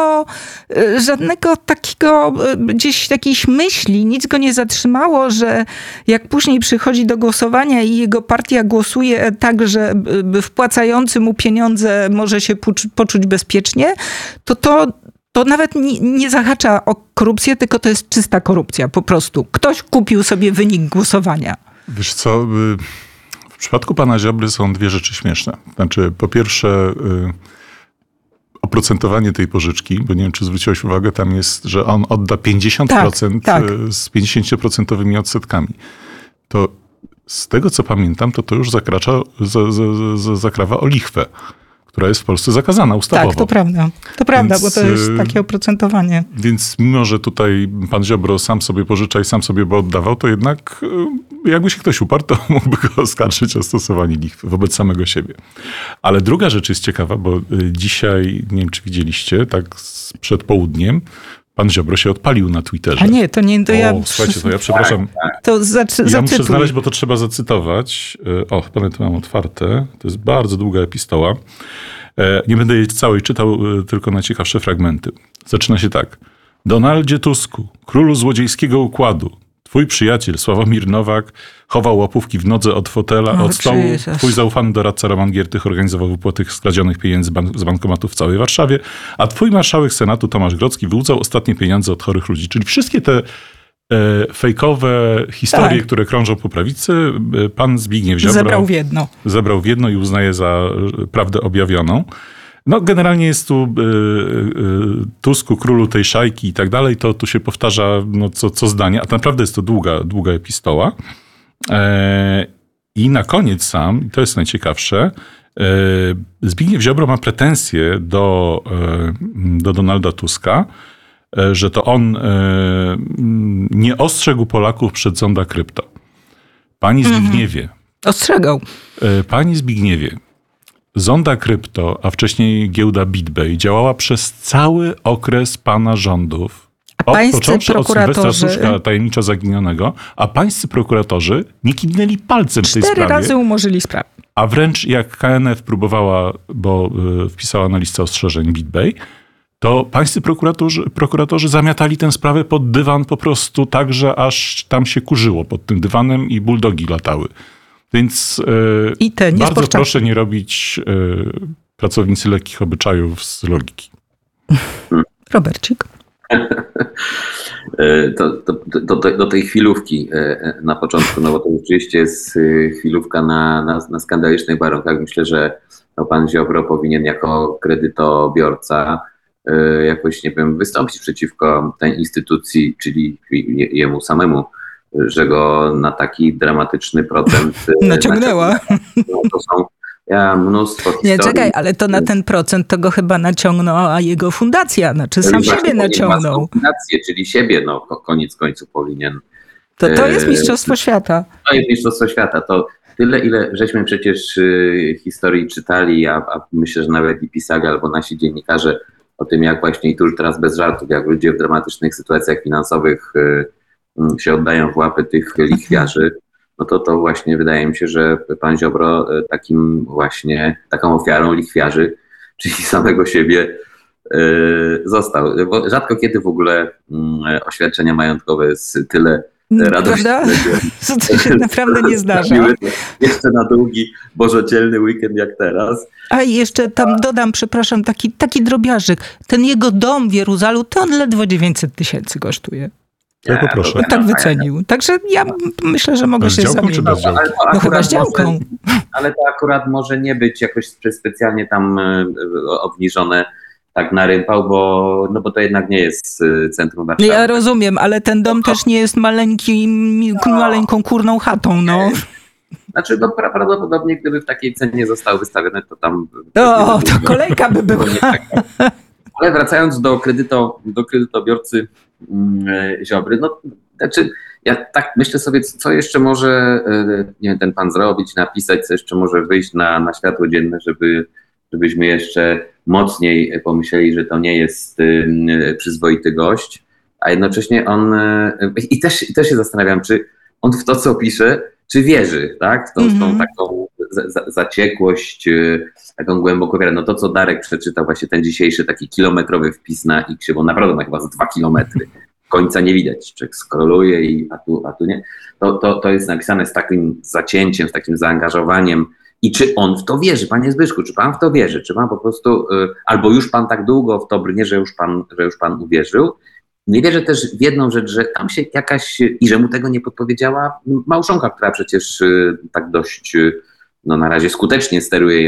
żadnego takiego gdzieś jakiejś myśli, nic go nie zatrzymało, że jak później przychodzi do głosowania i jego partia głosuje tak, że wpłacający mu pieniądze może się poczuć bezpiecznie, to nawet nie zahacza o korupcję, tylko to jest czysta korupcja po prostu. Ktoś kupił sobie wynik głosowania. Wiesz co, w przypadku pana Ziobry są dwie rzeczy śmieszne. Znaczy, po pierwsze, oprocentowanie tej pożyczki, bo nie wiem, czy zwróciłeś uwagę, tam jest, że on odda 50% tak. Z 50% odsetkami. To z tego, co pamiętam, to już zakrawa o lichwę, która jest w Polsce zakazana ustawowo. Tak, to prawda. To prawda, bo to jest takie oprocentowanie. Więc mimo, że tutaj pan Ziobro sam sobie pożycza i sam sobie by oddawał, to jednak jakby się ktoś uparł, to mógłby go oskarżyć o stosowanie lichwy wobec samego siebie. Ale druga rzecz jest ciekawa, bo dzisiaj, nie wiem, czy widzieliście, tak przed południem, pan Ziobro się odpalił na Twitterze. A nie, to nie... To słuchajcie, to ja przepraszam. To ja muszę znaleźć, bo to trzeba zacytować. Chyba to mam otwarte. To jest bardzo długa epistoła. Nie będę jej całej czytał, tylko najciekawsze fragmenty. Zaczyna się tak. Donaldzie Tusku, królu złodziejskiego układu, twój przyjaciel Sławomir Nowak chował łapówki w nodze od fotela, od stołu. Twój zaufany doradca Roman Giertych organizował wypłaty skradzionych pieniędzy z bankomatów w całej Warszawie, a twój marszałek Senatu Tomasz Grodzki wyłudzał ostatnie pieniądze od chorych ludzi. Czyli wszystkie te fejkowe historie, które krążą po prawicy, pan Zbigniew Ziobro zebrał w jedno i uznaje za prawdę objawioną. No generalnie jest tu Tusku, królu tej szajki i tak dalej, to tu się powtarza co zdanie, a naprawdę jest to długa epistoła. I na koniec sam, to jest najciekawsze, Zbigniew Ziobro ma pretensje do Donalda Tuska, że to on nie ostrzegł Polaków przed Zonda Krypto. Pani Zbigniewie. Ostrzegał. Pani Zbigniewie, Zonda Krypto, a wcześniej giełda BitBay działała przez cały okres pana rządów. Począwszy od Sylwestra Suszka, tajemniczo zaginionego, a pańscy prokuratorzy nie kiwnęli palcem w tej sprawie. 4 razy umorzyli sprawę. A wręcz jak KNF próbowała, bo wpisała na listę ostrzeżeń BitBay, to pańscy prokuratorzy zamiatali tę sprawę pod dywan po prostu tak, że aż tam się kurzyło pod tym dywanem i buldogi latały. Więc bardzo proszę nie robić pracownicy lekkich obyczajów z logiki. Robercik. Do tej chwilówki na początku, no bo to rzeczywiście jest chwilówka na skandalicznych warunkach. Myślę, że pan Ziobro powinien jako kredytobiorca jakoś, nie wiem, wystąpić przeciwko tej instytucji, czyli jemu samemu, że go na taki dramatyczny procent naciągnęła. To są mnóstwo historii. Nie, czekaj, ale to na ten procent to go chyba naciągnęła jego fundacja, znaczy sam siebie naciągnął. Fundację, czyli siebie, no koniec końców powinien. To jest Mistrzostwo Świata. To jest Mistrzostwo Świata. To tyle, ile żeśmy przecież historii czytali, a myślę, że nawet i pisali, albo nasi dziennikarze o tym, jak właśnie, i tu już teraz bez żartów, jak ludzie w dramatycznych sytuacjach finansowych się oddają w łapy tych lichwiarzy, no to właśnie wydaje mi się, że pan Ziobro taką ofiarą lichwiarzy, czyli samego siebie, został. Bo rzadko kiedy w ogóle oświadczenia majątkowe jest tyle radości. Prawda? To się naprawdę nie zdarza. Jeszcze na długi, bożocielny weekend jak teraz. A i jeszcze tam dodam, przepraszam, taki drobiażdżyk. Ten jego dom w Jeruzalu, to on ledwo 900 000 kosztuje. Ja poproszę. Tak wycenił. Także ja myślę, że mogę się zamienić. No chyba z działką. Ale to akurat może nie być jakoś specjalnie tam obniżone tak na rympał, bo to jednak nie jest centrum Warszawy. Ja rozumiem, ale ten dom też nie jest maleńką kurną chatą, no. Znaczy, prawdopodobnie gdyby w takiej cenie został wystawiony, to tam... to kolejka by była. Ale wracając do kredytobiorcy Ziobry, no znaczy ja tak myślę sobie, co jeszcze może nie wiem, ten pan zrobić, napisać, co jeszcze może wyjść na światło dzienne, żebyśmy jeszcze mocniej pomyśleli, że to nie jest przyzwoity gość, a jednocześnie on i też się zastanawiam, czy on w to, co pisze, czy wierzy, tak? W tą taką zaciekłość, taką głęboką wiarę. No to, co Darek przeczytał, właśnie ten dzisiejszy taki kilometrowy wpis na X, bo naprawdę ma chyba z 2 kilometry. Końca nie widać. Człowiek skroluje a tu nie. To jest napisane z takim zacięciem, z takim zaangażowaniem. I czy on w to wierzy, panie Zbyszku? Czy pan w to wierzy? Czy pan po prostu, albo już pan tak długo w to brnie, że już pan uwierzył? Nie wierzę też w jedną rzecz, że tam się i że mu tego nie podpowiedziała małżonka, która przecież tak dość, no na razie skutecznie steruje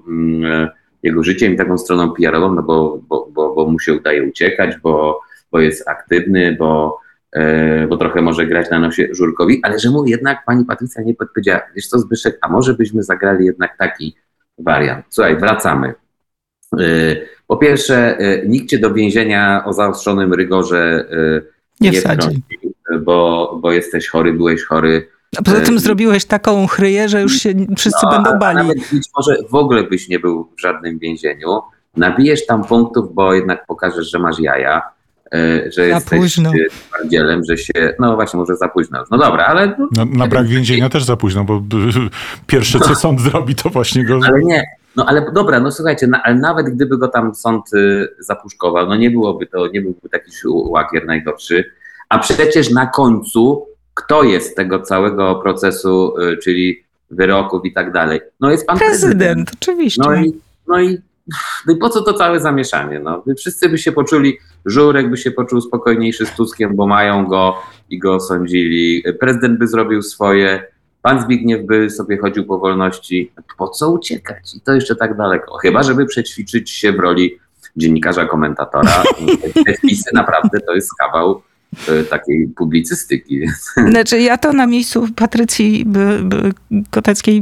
jego życiem i taką stroną PR-ową, no bo mu się udaje uciekać, bo jest aktywny, bo trochę może grać na nosie Żurkowi, ale że mu jednak pani Patrycja nie podpowiedziała, wiesz co, Zbyszek, a może byśmy zagrali jednak taki wariant. Słuchaj, wracamy. Po pierwsze, nikt cię do więzienia o zaostrzonym rygorze nie wsadzi, bo jesteś chory, byłeś chory. A poza tym zrobiłeś taką chryję, że już się wszyscy będą bali. Nawet być może w ogóle byś nie był w żadnym więzieniu. Nabijesz tam punktów, bo jednak pokażesz, że masz jaja, że jesteś twardzielem, że się... No właśnie, może za późno już. No dobra, ale... Na brak więzienia też za późno, bo pierwsze, co sąd zrobi, to właśnie go... Ale nie. No ale dobra, no słuchajcie, ale nawet gdyby go tam sąd zapuszkował, no nie byłby taki łakier najgorszy. A przecież na końcu kto jest tego całego procesu, czyli wyroków i tak dalej? No jest pan prezydent. Oczywiście. No i po co to całe zamieszanie? No, wszyscy by się poczuli, Żurek by się poczuł spokojniejszy z Tuskiem, bo mają go i go osądzili. Prezydent by zrobił swoje. Pan Zbigniew by sobie chodził po wolności. Po co uciekać? I to jeszcze tak daleko. Chyba, żeby przećwiczyć się w roli dziennikarza, komentatora. Te wpisy naprawdę to jest kawał takiej publicystyki. Znaczy ja to na miejscu Patrycji Koteckiej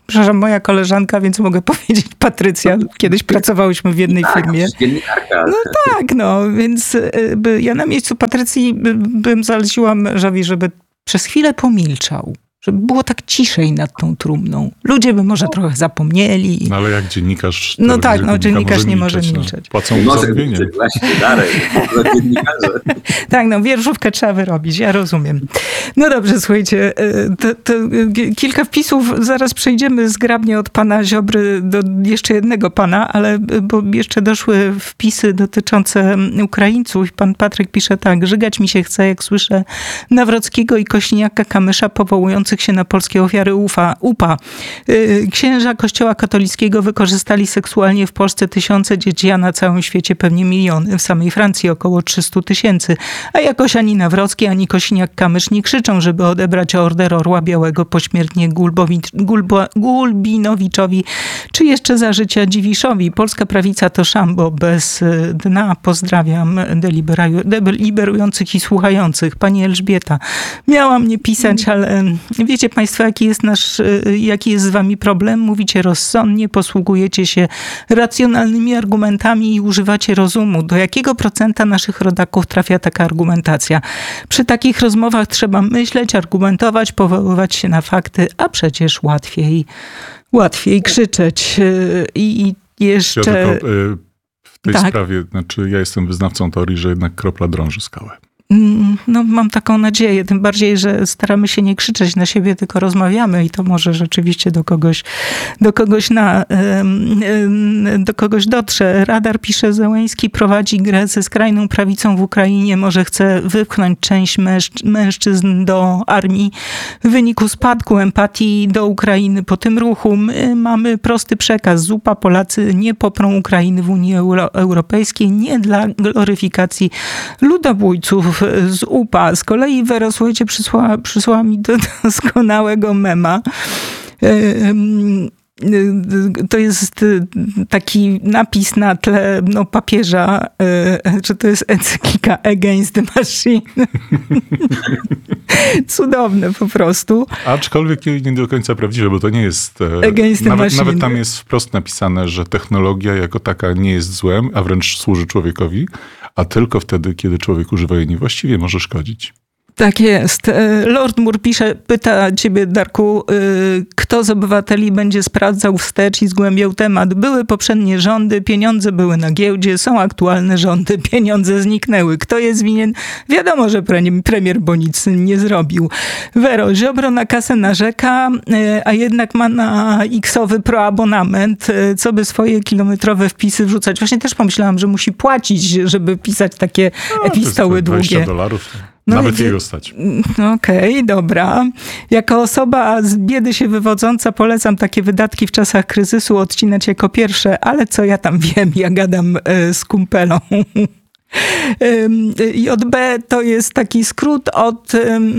przepraszam, moja koleżanka, więc mogę powiedzieć Patrycja. Kiedyś pracowałyśmy w jednej firmie. Dziennikarka. No tak, więc ja na miejscu Patrycji bym zaleciła mężowi, żeby przez chwilę pomilczał. Żeby było tak ciszej nad tą trumną. Ludzie by może trochę zapomnieli. No ale jak dziennikarz... No tak, dziennikarz nie może milczeć. Płacą mu za mówienie. Właśnie, Darek, dla dziennikarze. Tak, wierszówkę trzeba wyrobić, ja rozumiem. No dobrze, słuchajcie, to kilka wpisów, zaraz przejdziemy zgrabnie od pana Ziobry do jeszcze jednego pana, ale bo jeszcze doszły wpisy dotyczące Ukraińców. Pan Patryk pisze tak: żygać mi się chce, jak słyszę Nawrockiego i Kośniaka-Kamysza powołujących się na polskie ofiary UPA. Księża Kościoła katolickiego wykorzystali seksualnie w Polsce tysiące dzieci, a na całym świecie pewnie miliony. W samej Francji około 300 000. A jakoś ani Nawrocki, ani Kosiniak-Kamysz nie krzyczą, żeby odebrać order Orła Białego pośmiertnie Gulbinowiczowi, czy jeszcze za życia Dziwiszowi. Polska prawica to szambo bez dna. Pozdrawiam deliberujących i słuchających. Pani Elżbieta, miałam nie pisać, ale wiecie państwo, jaki jest z wami problem? Mówicie rozsądnie, posługujecie się racjonalnymi argumentami i używacie rozumu. Do jakiego procenta naszych rodaków trafia taka argumentacja? Przy takich rozmowach trzeba myśleć, argumentować, powoływać się na fakty, a przecież łatwiej krzyczeć. I jeszcze... Ja tylko w tej sprawie, ja jestem wyznawcą teorii, że jednak kropla drąży skałę. No, mam taką nadzieję, tym bardziej, że staramy się nie krzyczeć na siebie, tylko rozmawiamy i to może rzeczywiście do kogoś dotrze. Radar pisze: Zełenski prowadzi grę ze skrajną prawicą w Ukrainie, może chce wypchnąć część mężczyzn do armii w wyniku spadku empatii do Ukrainy po tym ruchu. My mamy prosty przekaz: zupa, Polacy nie poprą Ukrainy w Unii Europejskiej, nie dla gloryfikacji ludobójców z UPA. Z kolei Wera, słuchajcie, przysłała mi do doskonałego mema. To jest taki napis na tle papieża, że to jest encyklika Against the Machine. Cudowne po prostu. Aczkolwiek nie do końca prawdziwe, bo to nie jest... Nawet tam jest wprost napisane, że technologia jako taka nie jest złem, a wręcz służy człowiekowi, a tylko wtedy, kiedy człowiek używa jej niewłaściwie, może szkodzić. Tak jest. Lord Moore pyta ciebie, Darku, kto z obywateli będzie sprawdzał wstecz i zgłębiał temat. Były poprzednie rządy, pieniądze były na giełdzie, są aktualne rządy, pieniądze zniknęły. Kto jest winien? Wiadomo, że premier bo nic nie zrobił. Wero, Ziobro na kasę narzeka, a jednak ma na X-owy proabonament, co by swoje kilometrowe wpisy wrzucać. Właśnie też pomyślałam, że musi płacić, żeby pisać takie epistoły długie. $20. Nawet jego stać. Okej, dobra. Jako osoba z biedy się wywodząca polecam takie wydatki w czasach kryzysu odcinać jako pierwsze, ale co ja tam wiem, ja gadam z kumpelą. JB to jest taki skrót od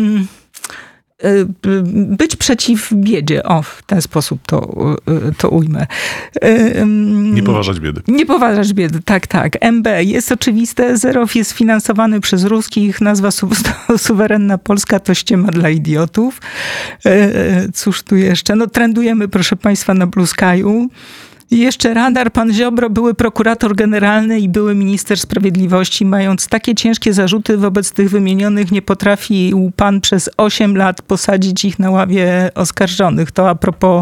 być przeciw biedzie. O, w ten sposób to ujmę. Nie poważać biedy. Nie poważać biedy, tak. MB. Jest oczywiste, Zerow jest finansowany przez ruskich. Nazwa suwerenna Polska to ściema dla idiotów. Cóż tu jeszcze? Trendujemy, proszę państwa, na Blue Sky'u. I jeszcze Radar, pan Ziobro, były prokurator generalny i były minister sprawiedliwości. Mając takie ciężkie zarzuty wobec tych wymienionych, nie potrafił pan przez 8 lat posadzić ich na ławie oskarżonych. To a propos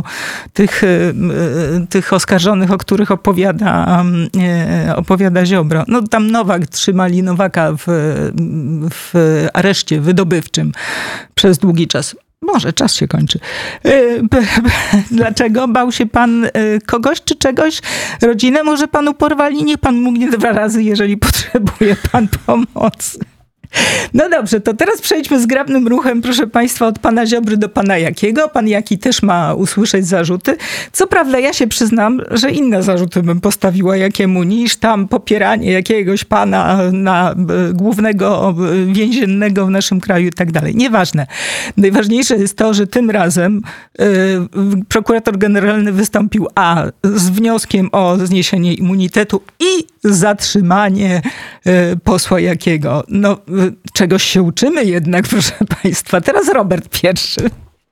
tych oskarżonych, o których opowiada Ziobro. Tam trzymali Nowaka w areszcie wydobywczym przez długi czas. Może czas się kończy. Dlaczego? Bał się pan kogoś czy czegoś? Rodzinę może panu porwali? Niech pan mównie 2 razy, jeżeli potrzebuje pan pomocy. No dobrze, to teraz przejdźmy zgrabnym ruchem, proszę państwa, od pana Ziobry do pana Jakiego. Pan Jaki też ma usłyszeć zarzuty. Co prawda ja się przyznam, że inne zarzuty bym postawiła Jakiemu niż tam popieranie jakiegoś pana na głównego więziennego w naszym kraju i tak dalej. Nieważne. Najważniejsze jest to, że tym razem prokurator generalny wystąpił z wnioskiem o zniesienie immunitetu i zatrzymanie posła Jakiego. Czegoś się uczymy jednak, proszę państwa. Teraz Robert pierwszy.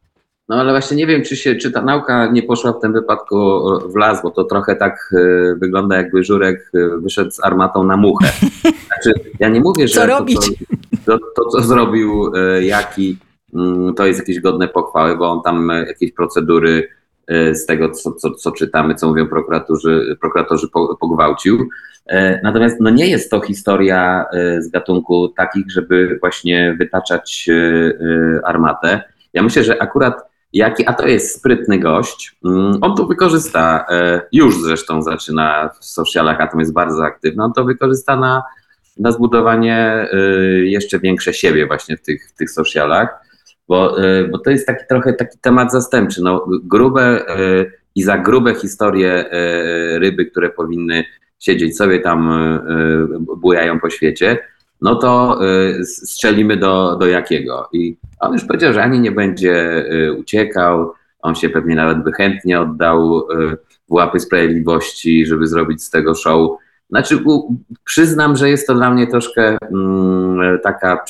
No ale właśnie nie wiem, czy ta nauka nie poszła w tym wypadku w las, bo to trochę tak wygląda, jakby Żurek wyszedł z armatą na muchę. Znaczy, ja nie mówię, że to, co zrobił Jaki, to jest jakieś godne pochwały, bo on tam jakieś procedury z tego, co czytamy, co mówią prokuratorzy pogwałcił. Natomiast no nie jest to historia z gatunku takich, żeby właśnie wytaczać armatę. Ja myślę, że akurat Jaki, a to jest sprytny gość, on to wykorzysta, już zresztą zaczyna w socialach, a to jest bardzo aktywny, on to wykorzysta na zbudowanie jeszcze większe siebie właśnie w tych socialach, bo to jest trochę taki temat zastępczy. No, grube i za grube historie ryby, które powinny siedzieć sobie tam, bujają po świecie, no to strzelimy do Jakiego. I on już powiedział, że ani nie będzie uciekał, on się pewnie nawet by chętnie oddał w łapy sprawiedliwości, żeby zrobić z tego show. Znaczy, przyznam, że jest to dla mnie troszkę taka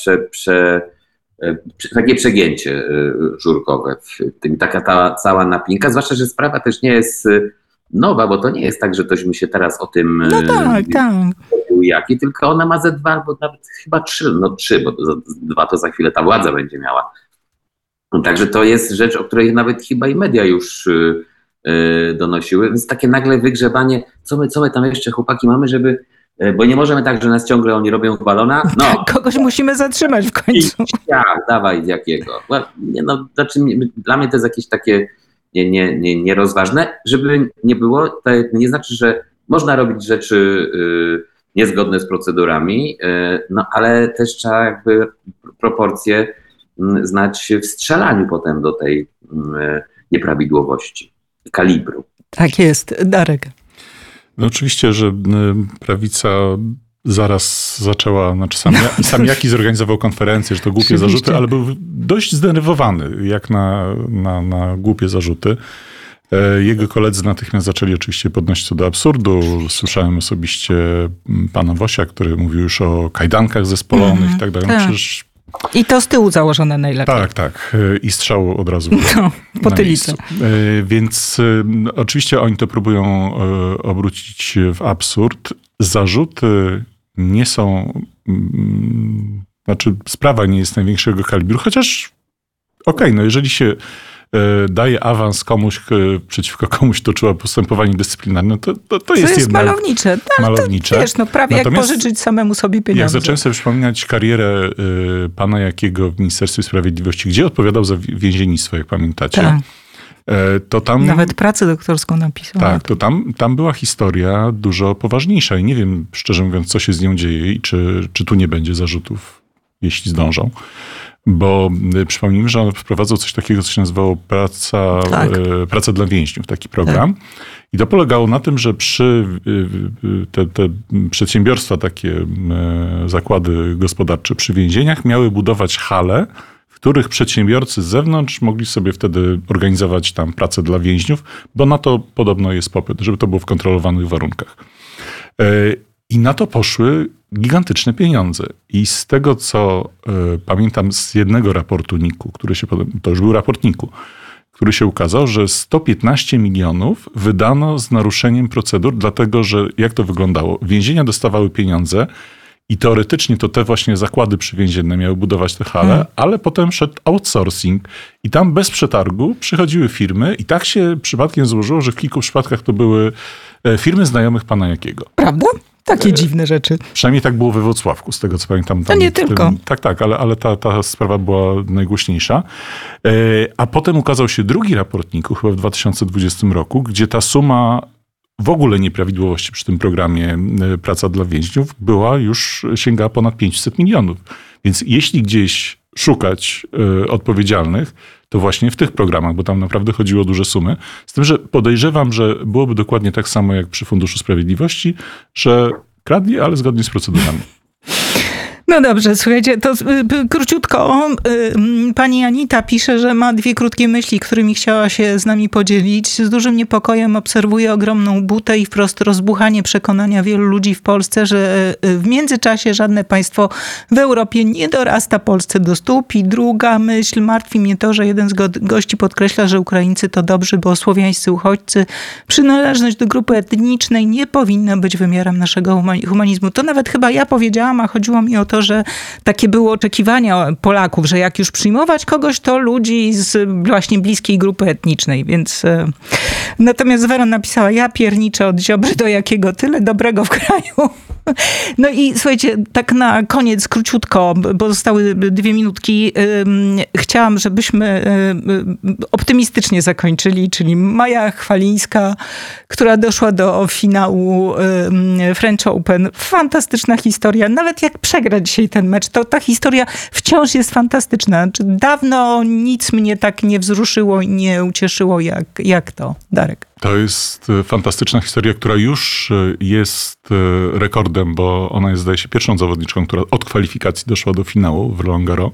takie przegięcie żurkowe w tym, taka ta cała napinka, zwłaszcza, że sprawa też nie jest nowa, bo to nie jest tak, że tośmy się teraz o tym Jaki, tylko ona ma ze 2 albo nawet chyba 3, no 3, bo 2 to za chwilę ta władza będzie miała. Także to jest rzecz, o której nawet chyba i media już donosiły, więc takie nagle wygrzebanie, co my tam jeszcze chłopaki mamy, żeby, bo nie możemy tak, że nas ciągle oni robią w balona. No. Kogoś musimy zatrzymać w końcu. Dawaj Jakiego. Znaczy, dla mnie to jest jakieś takie nierozważne, żeby nie było, to nie znaczy, że można robić rzeczy niezgodne z procedurami, no ale też trzeba jakby proporcje znać w strzelaniu potem do tej nieprawidłowości, kalibru. Tak jest. Darek. No oczywiście, że prawica zaraz zaczęła, znaczy sam Jaki zorganizował konferencję, że to głupie zarzuty, ale był dość zdenerwowany jak na głupie zarzuty. Jego koledzy natychmiast zaczęli oczywiście podnosić to do absurdu. Słyszałem osobiście pana Wosia, który mówił już o kajdankach zespolonych i tak dalej. No przecież... I to z tyłu założone najlepiej. Tak. I strzał od razu po tylicy. Więc oczywiście oni to próbują obrócić w absurd. Zarzuty nie są... Znaczy sprawa nie jest największego kalibru, chociaż okej, no jeżeli się daje awans komuś, przeciwko komuś toczyła postępowanie dyscyplinarne, to jest jednak malownicze. malownicze. To, wiesz, no prawie natomiast jak pożyczyć samemu sobie pieniądze. Jak zacząłem sobie przypominać karierę pana Jakiego w Ministerstwie Sprawiedliwości, gdzie odpowiadał za więziennictwo, jak pamiętacie, tak. To tam... Nawet pracę doktorską napisał. Tak, to tam była historia dużo poważniejsza i nie wiem, szczerze mówiąc, co się z nią dzieje i czy tu nie będzie zarzutów, jeśli zdążą. Bo przypomnijmy, że on wprowadzał coś takiego, co się nazywało Praca dla więźniów, taki program. Tak. I to polegało na tym, że te przedsiębiorstwa, takie zakłady gospodarcze przy więzieniach miały budować hale, w których przedsiębiorcy z zewnątrz mogli sobie wtedy organizować tam pracę dla więźniów, bo na to podobno jest popyt, żeby to było w kontrolowanych warunkach. I na to poszły gigantyczne pieniądze. I z tego, co pamiętam z jednego raportu NIK-u, to już był raport NIK-u, który się ukazał, że 115 milionów wydano z naruszeniem procedur, dlatego że jak to wyglądało? Więzienia dostawały pieniądze i teoretycznie to te właśnie zakłady przywięzienne miały budować te hale, ale potem szedł outsourcing i tam bez przetargu przychodziły firmy i tak się przypadkiem złożyło, że w kilku przypadkach to były firmy znajomych pana Jakiego. Prawda? Takie dziwne rzeczy. Przynajmniej tak było we Włocławku, z tego co pamiętam. To nie tylko. Tak, ale ta sprawa była najgłośniejsza. A potem ukazał się drugi raport NIK-u, chyba w 2020 roku, gdzie ta suma w ogóle nieprawidłowości przy tym programie Praca dla więźniów sięgała ponad 500 milionów. Więc jeśli gdzieś szukać odpowiedzialnych, to właśnie w tych programach, bo tam naprawdę chodziło o duże sumy. Z tym, że podejrzewam, że byłoby dokładnie tak samo jak przy Funduszu Sprawiedliwości, że kradli, ale zgodnie z procedurami. No dobrze, słuchajcie, to króciutko. Pani Anita pisze, że ma 2 krótkie myśli, którymi chciała się z nami podzielić. Z dużym niepokojem obserwuje ogromną butę i wprost rozbuchanie przekonania wielu ludzi w Polsce, że w międzyczasie żadne państwo w Europie nie dorasta Polsce do stóp. I druga myśl, martwi mnie to, że jeden z gości podkreśla, że Ukraińcy to dobrzy, bo słowiańscy uchodźcy. Przynależność do grupy etnicznej nie powinna być wymiarem naszego humanizmu. To nawet chyba ja powiedziałam, a chodziło mi o to, że takie były oczekiwania Polaków, że jak już przyjmować kogoś, to ludzi z właśnie bliskiej grupy etnicznej, więc natomiast Wera napisała, ja pierniczę od Ziobry do jakiego tyle dobrego w kraju. No i słuchajcie, tak na koniec, króciutko, bo zostały 2 minutki, chciałam, żebyśmy optymistycznie zakończyli, czyli Maja Chwalińska, która doszła do finału French Open. Fantastyczna historia. Nawet jak przegra dzisiaj ten mecz, to ta historia wciąż jest fantastyczna. Dawno nic mnie tak nie wzruszyło i nie ucieszyło jak to. Darek. To jest fantastyczna historia, która już jest rekordem, bo ona jest, zdaje się, pierwszą zawodniczką, która od kwalifikacji doszła do finału w Roland Garros.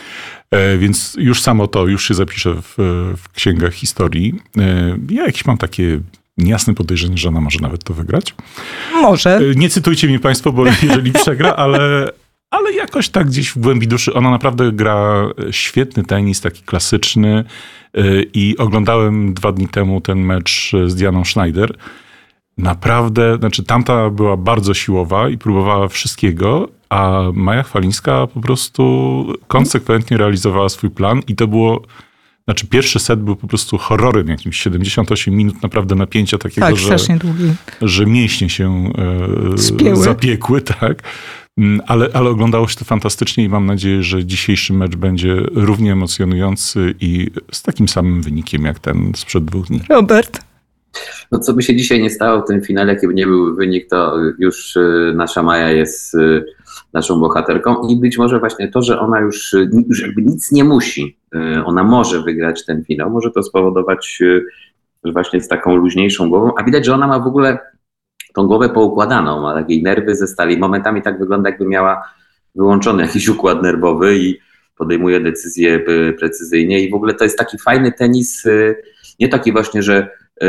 Więc już samo to już się zapisze w księgach historii. Ja jakieś mam takie niejasne podejrzenie, że ona może nawet to wygrać. Może. Nie cytujcie mnie państwo, bo jeżeli przegra, ale jakoś tak gdzieś w głębi duszy ona naprawdę gra świetny tenis, taki klasyczny. I oglądałem 2 dni temu ten mecz z Dianą Schneider. Naprawdę, znaczy tamta była bardzo siłowa i próbowała wszystkiego, a Maja Chwalińska po prostu konsekwentnie realizowała swój plan i to było, znaczy pierwszy set był po prostu horrorem jakimś, 78 minut naprawdę napięcia takiego, tak, strasznie długi. Że mięśnie się zapiekły, tak. Ale oglądało się to fantastycznie i mam nadzieję, że dzisiejszy mecz będzie równie emocjonujący i z takim samym wynikiem jak ten sprzed 2 dni. Robert? No co by się dzisiaj nie stało w tym finale, jaki by nie był wynik, to już nasza Maja jest naszą bohaterką i być może właśnie to, że ona już jakby nic nie musi, ona może wygrać ten finał, może to spowodować właśnie z taką luźniejszą głową, a widać, że ona ma w ogóle tą głowę poukładaną, ma takie nerwy ze stali. Momentami tak wygląda, jakby miała wyłączony jakiś układ nerwowy i podejmuje decyzje precyzyjnie. I w ogóle to jest taki fajny tenis, nie taki właśnie, że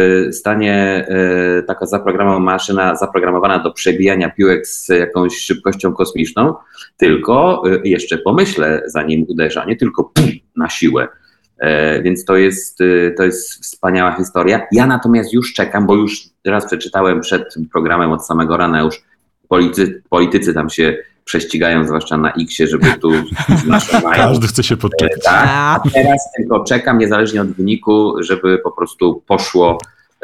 stanie taka maszyna zaprogramowana do przebijania piłek z jakąś szybkością kosmiczną, tylko jeszcze pomyślę, zanim uderza, nie tylko na siłę. Więc to jest wspaniała historia. Ja natomiast już czekam, bo już raz przeczytałem przed programem od samego rana, już politycy tam się prześcigają, zwłaszcza na X-ie, żeby tu naszą Mają. Każdy chce się podczepić. Tak, a teraz tylko czekam, niezależnie od wyniku, żeby po prostu poszło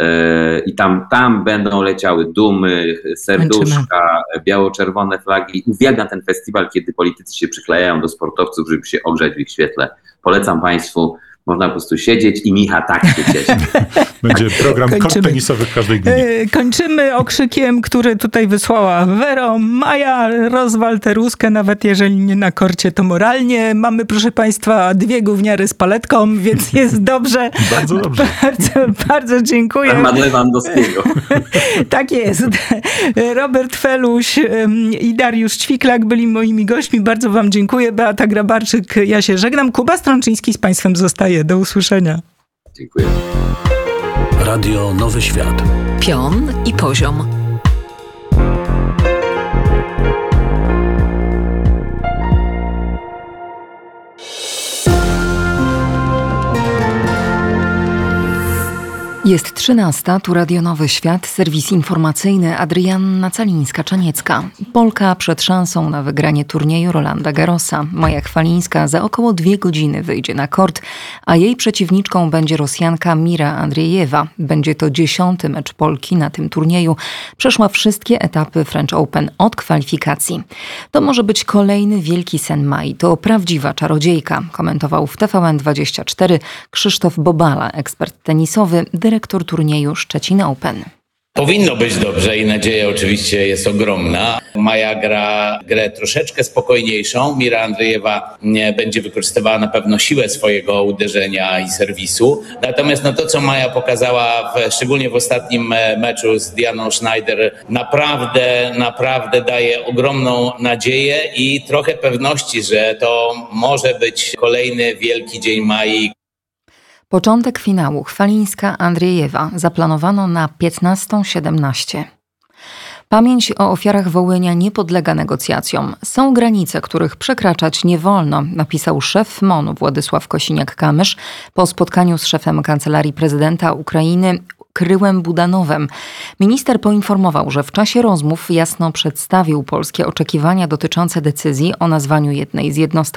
i tam będą leciały dumy, serduszka, biało-czerwone flagi. Uwielbiam ten festiwal, kiedy politycy się przyklejają do sportowców, żeby się ogrzać w ich świetle. Polecam państwu. Można po prostu siedzieć i Micha tak się cieszy. Będzie program kort tenisowy w każdej gminie. Kończymy okrzykiem, który tutaj wysłała Wero. Maja, rozwal tę ruskę, nawet jeżeli nie na korcie, to moralnie. Mamy, proszę państwa, 2 gówniary z paletką, więc jest dobrze. Bardzo dobrze. Bardzo dziękuję. Armad Lewandowskiego. Tak jest. Robert Feluś i Dariusz Ćwiklak byli moimi gośćmi. Bardzo wam dziękuję. Beata Grabarczyk, ja się żegnam. Kuba Strączyński z państwem zostaje. Do usłyszenia. Dziękuję. Radio Nowy Świat. Pion i poziom. Jest 13, tu Radio Nowy Świat, serwis informacyjny, Adrianna Calińska-Czaniecka. Polka przed szansą na wygranie turnieju Rolanda Garrosa. Maja Chwalińska za około 2 godziny wyjdzie na kort, a jej przeciwniczką będzie Rosjanka Mira Andriejewa. Będzie to 10. mecz Polki na tym turnieju. Przeszła wszystkie etapy French Open od kwalifikacji. To może być kolejny wielki sen Mai. To prawdziwa czarodziejka, komentował w TVN24 Krzysztof Bobala, ekspert tenisowy, dyrektor turnieju Szczecin Open. Powinno być dobrze i nadzieja oczywiście jest ogromna. Maja gra grę troszeczkę spokojniejszą. Mira Andrzejewa będzie wykorzystywała na pewno siłę swojego uderzenia i serwisu. Natomiast to, co Maja pokazała, szczególnie w ostatnim meczu z Dianą Schneider, naprawdę daje ogromną nadzieję i trochę pewności, że to może być kolejny wielki dzień Mai. Początek finału Chwalińska-Andrzejewa zaplanowano na 15:17. Pamięć o ofiarach Wołynia nie podlega negocjacjom. Są granice, których przekraczać nie wolno, napisał szef MON-u Władysław Kosiniak-Kamysz po spotkaniu z szefem Kancelarii Prezydenta Ukrainy Kryłem Budanowem. Minister poinformował, że w czasie rozmów jasno przedstawił polskie oczekiwania dotyczące decyzji o nazwaniu jednej z jednostek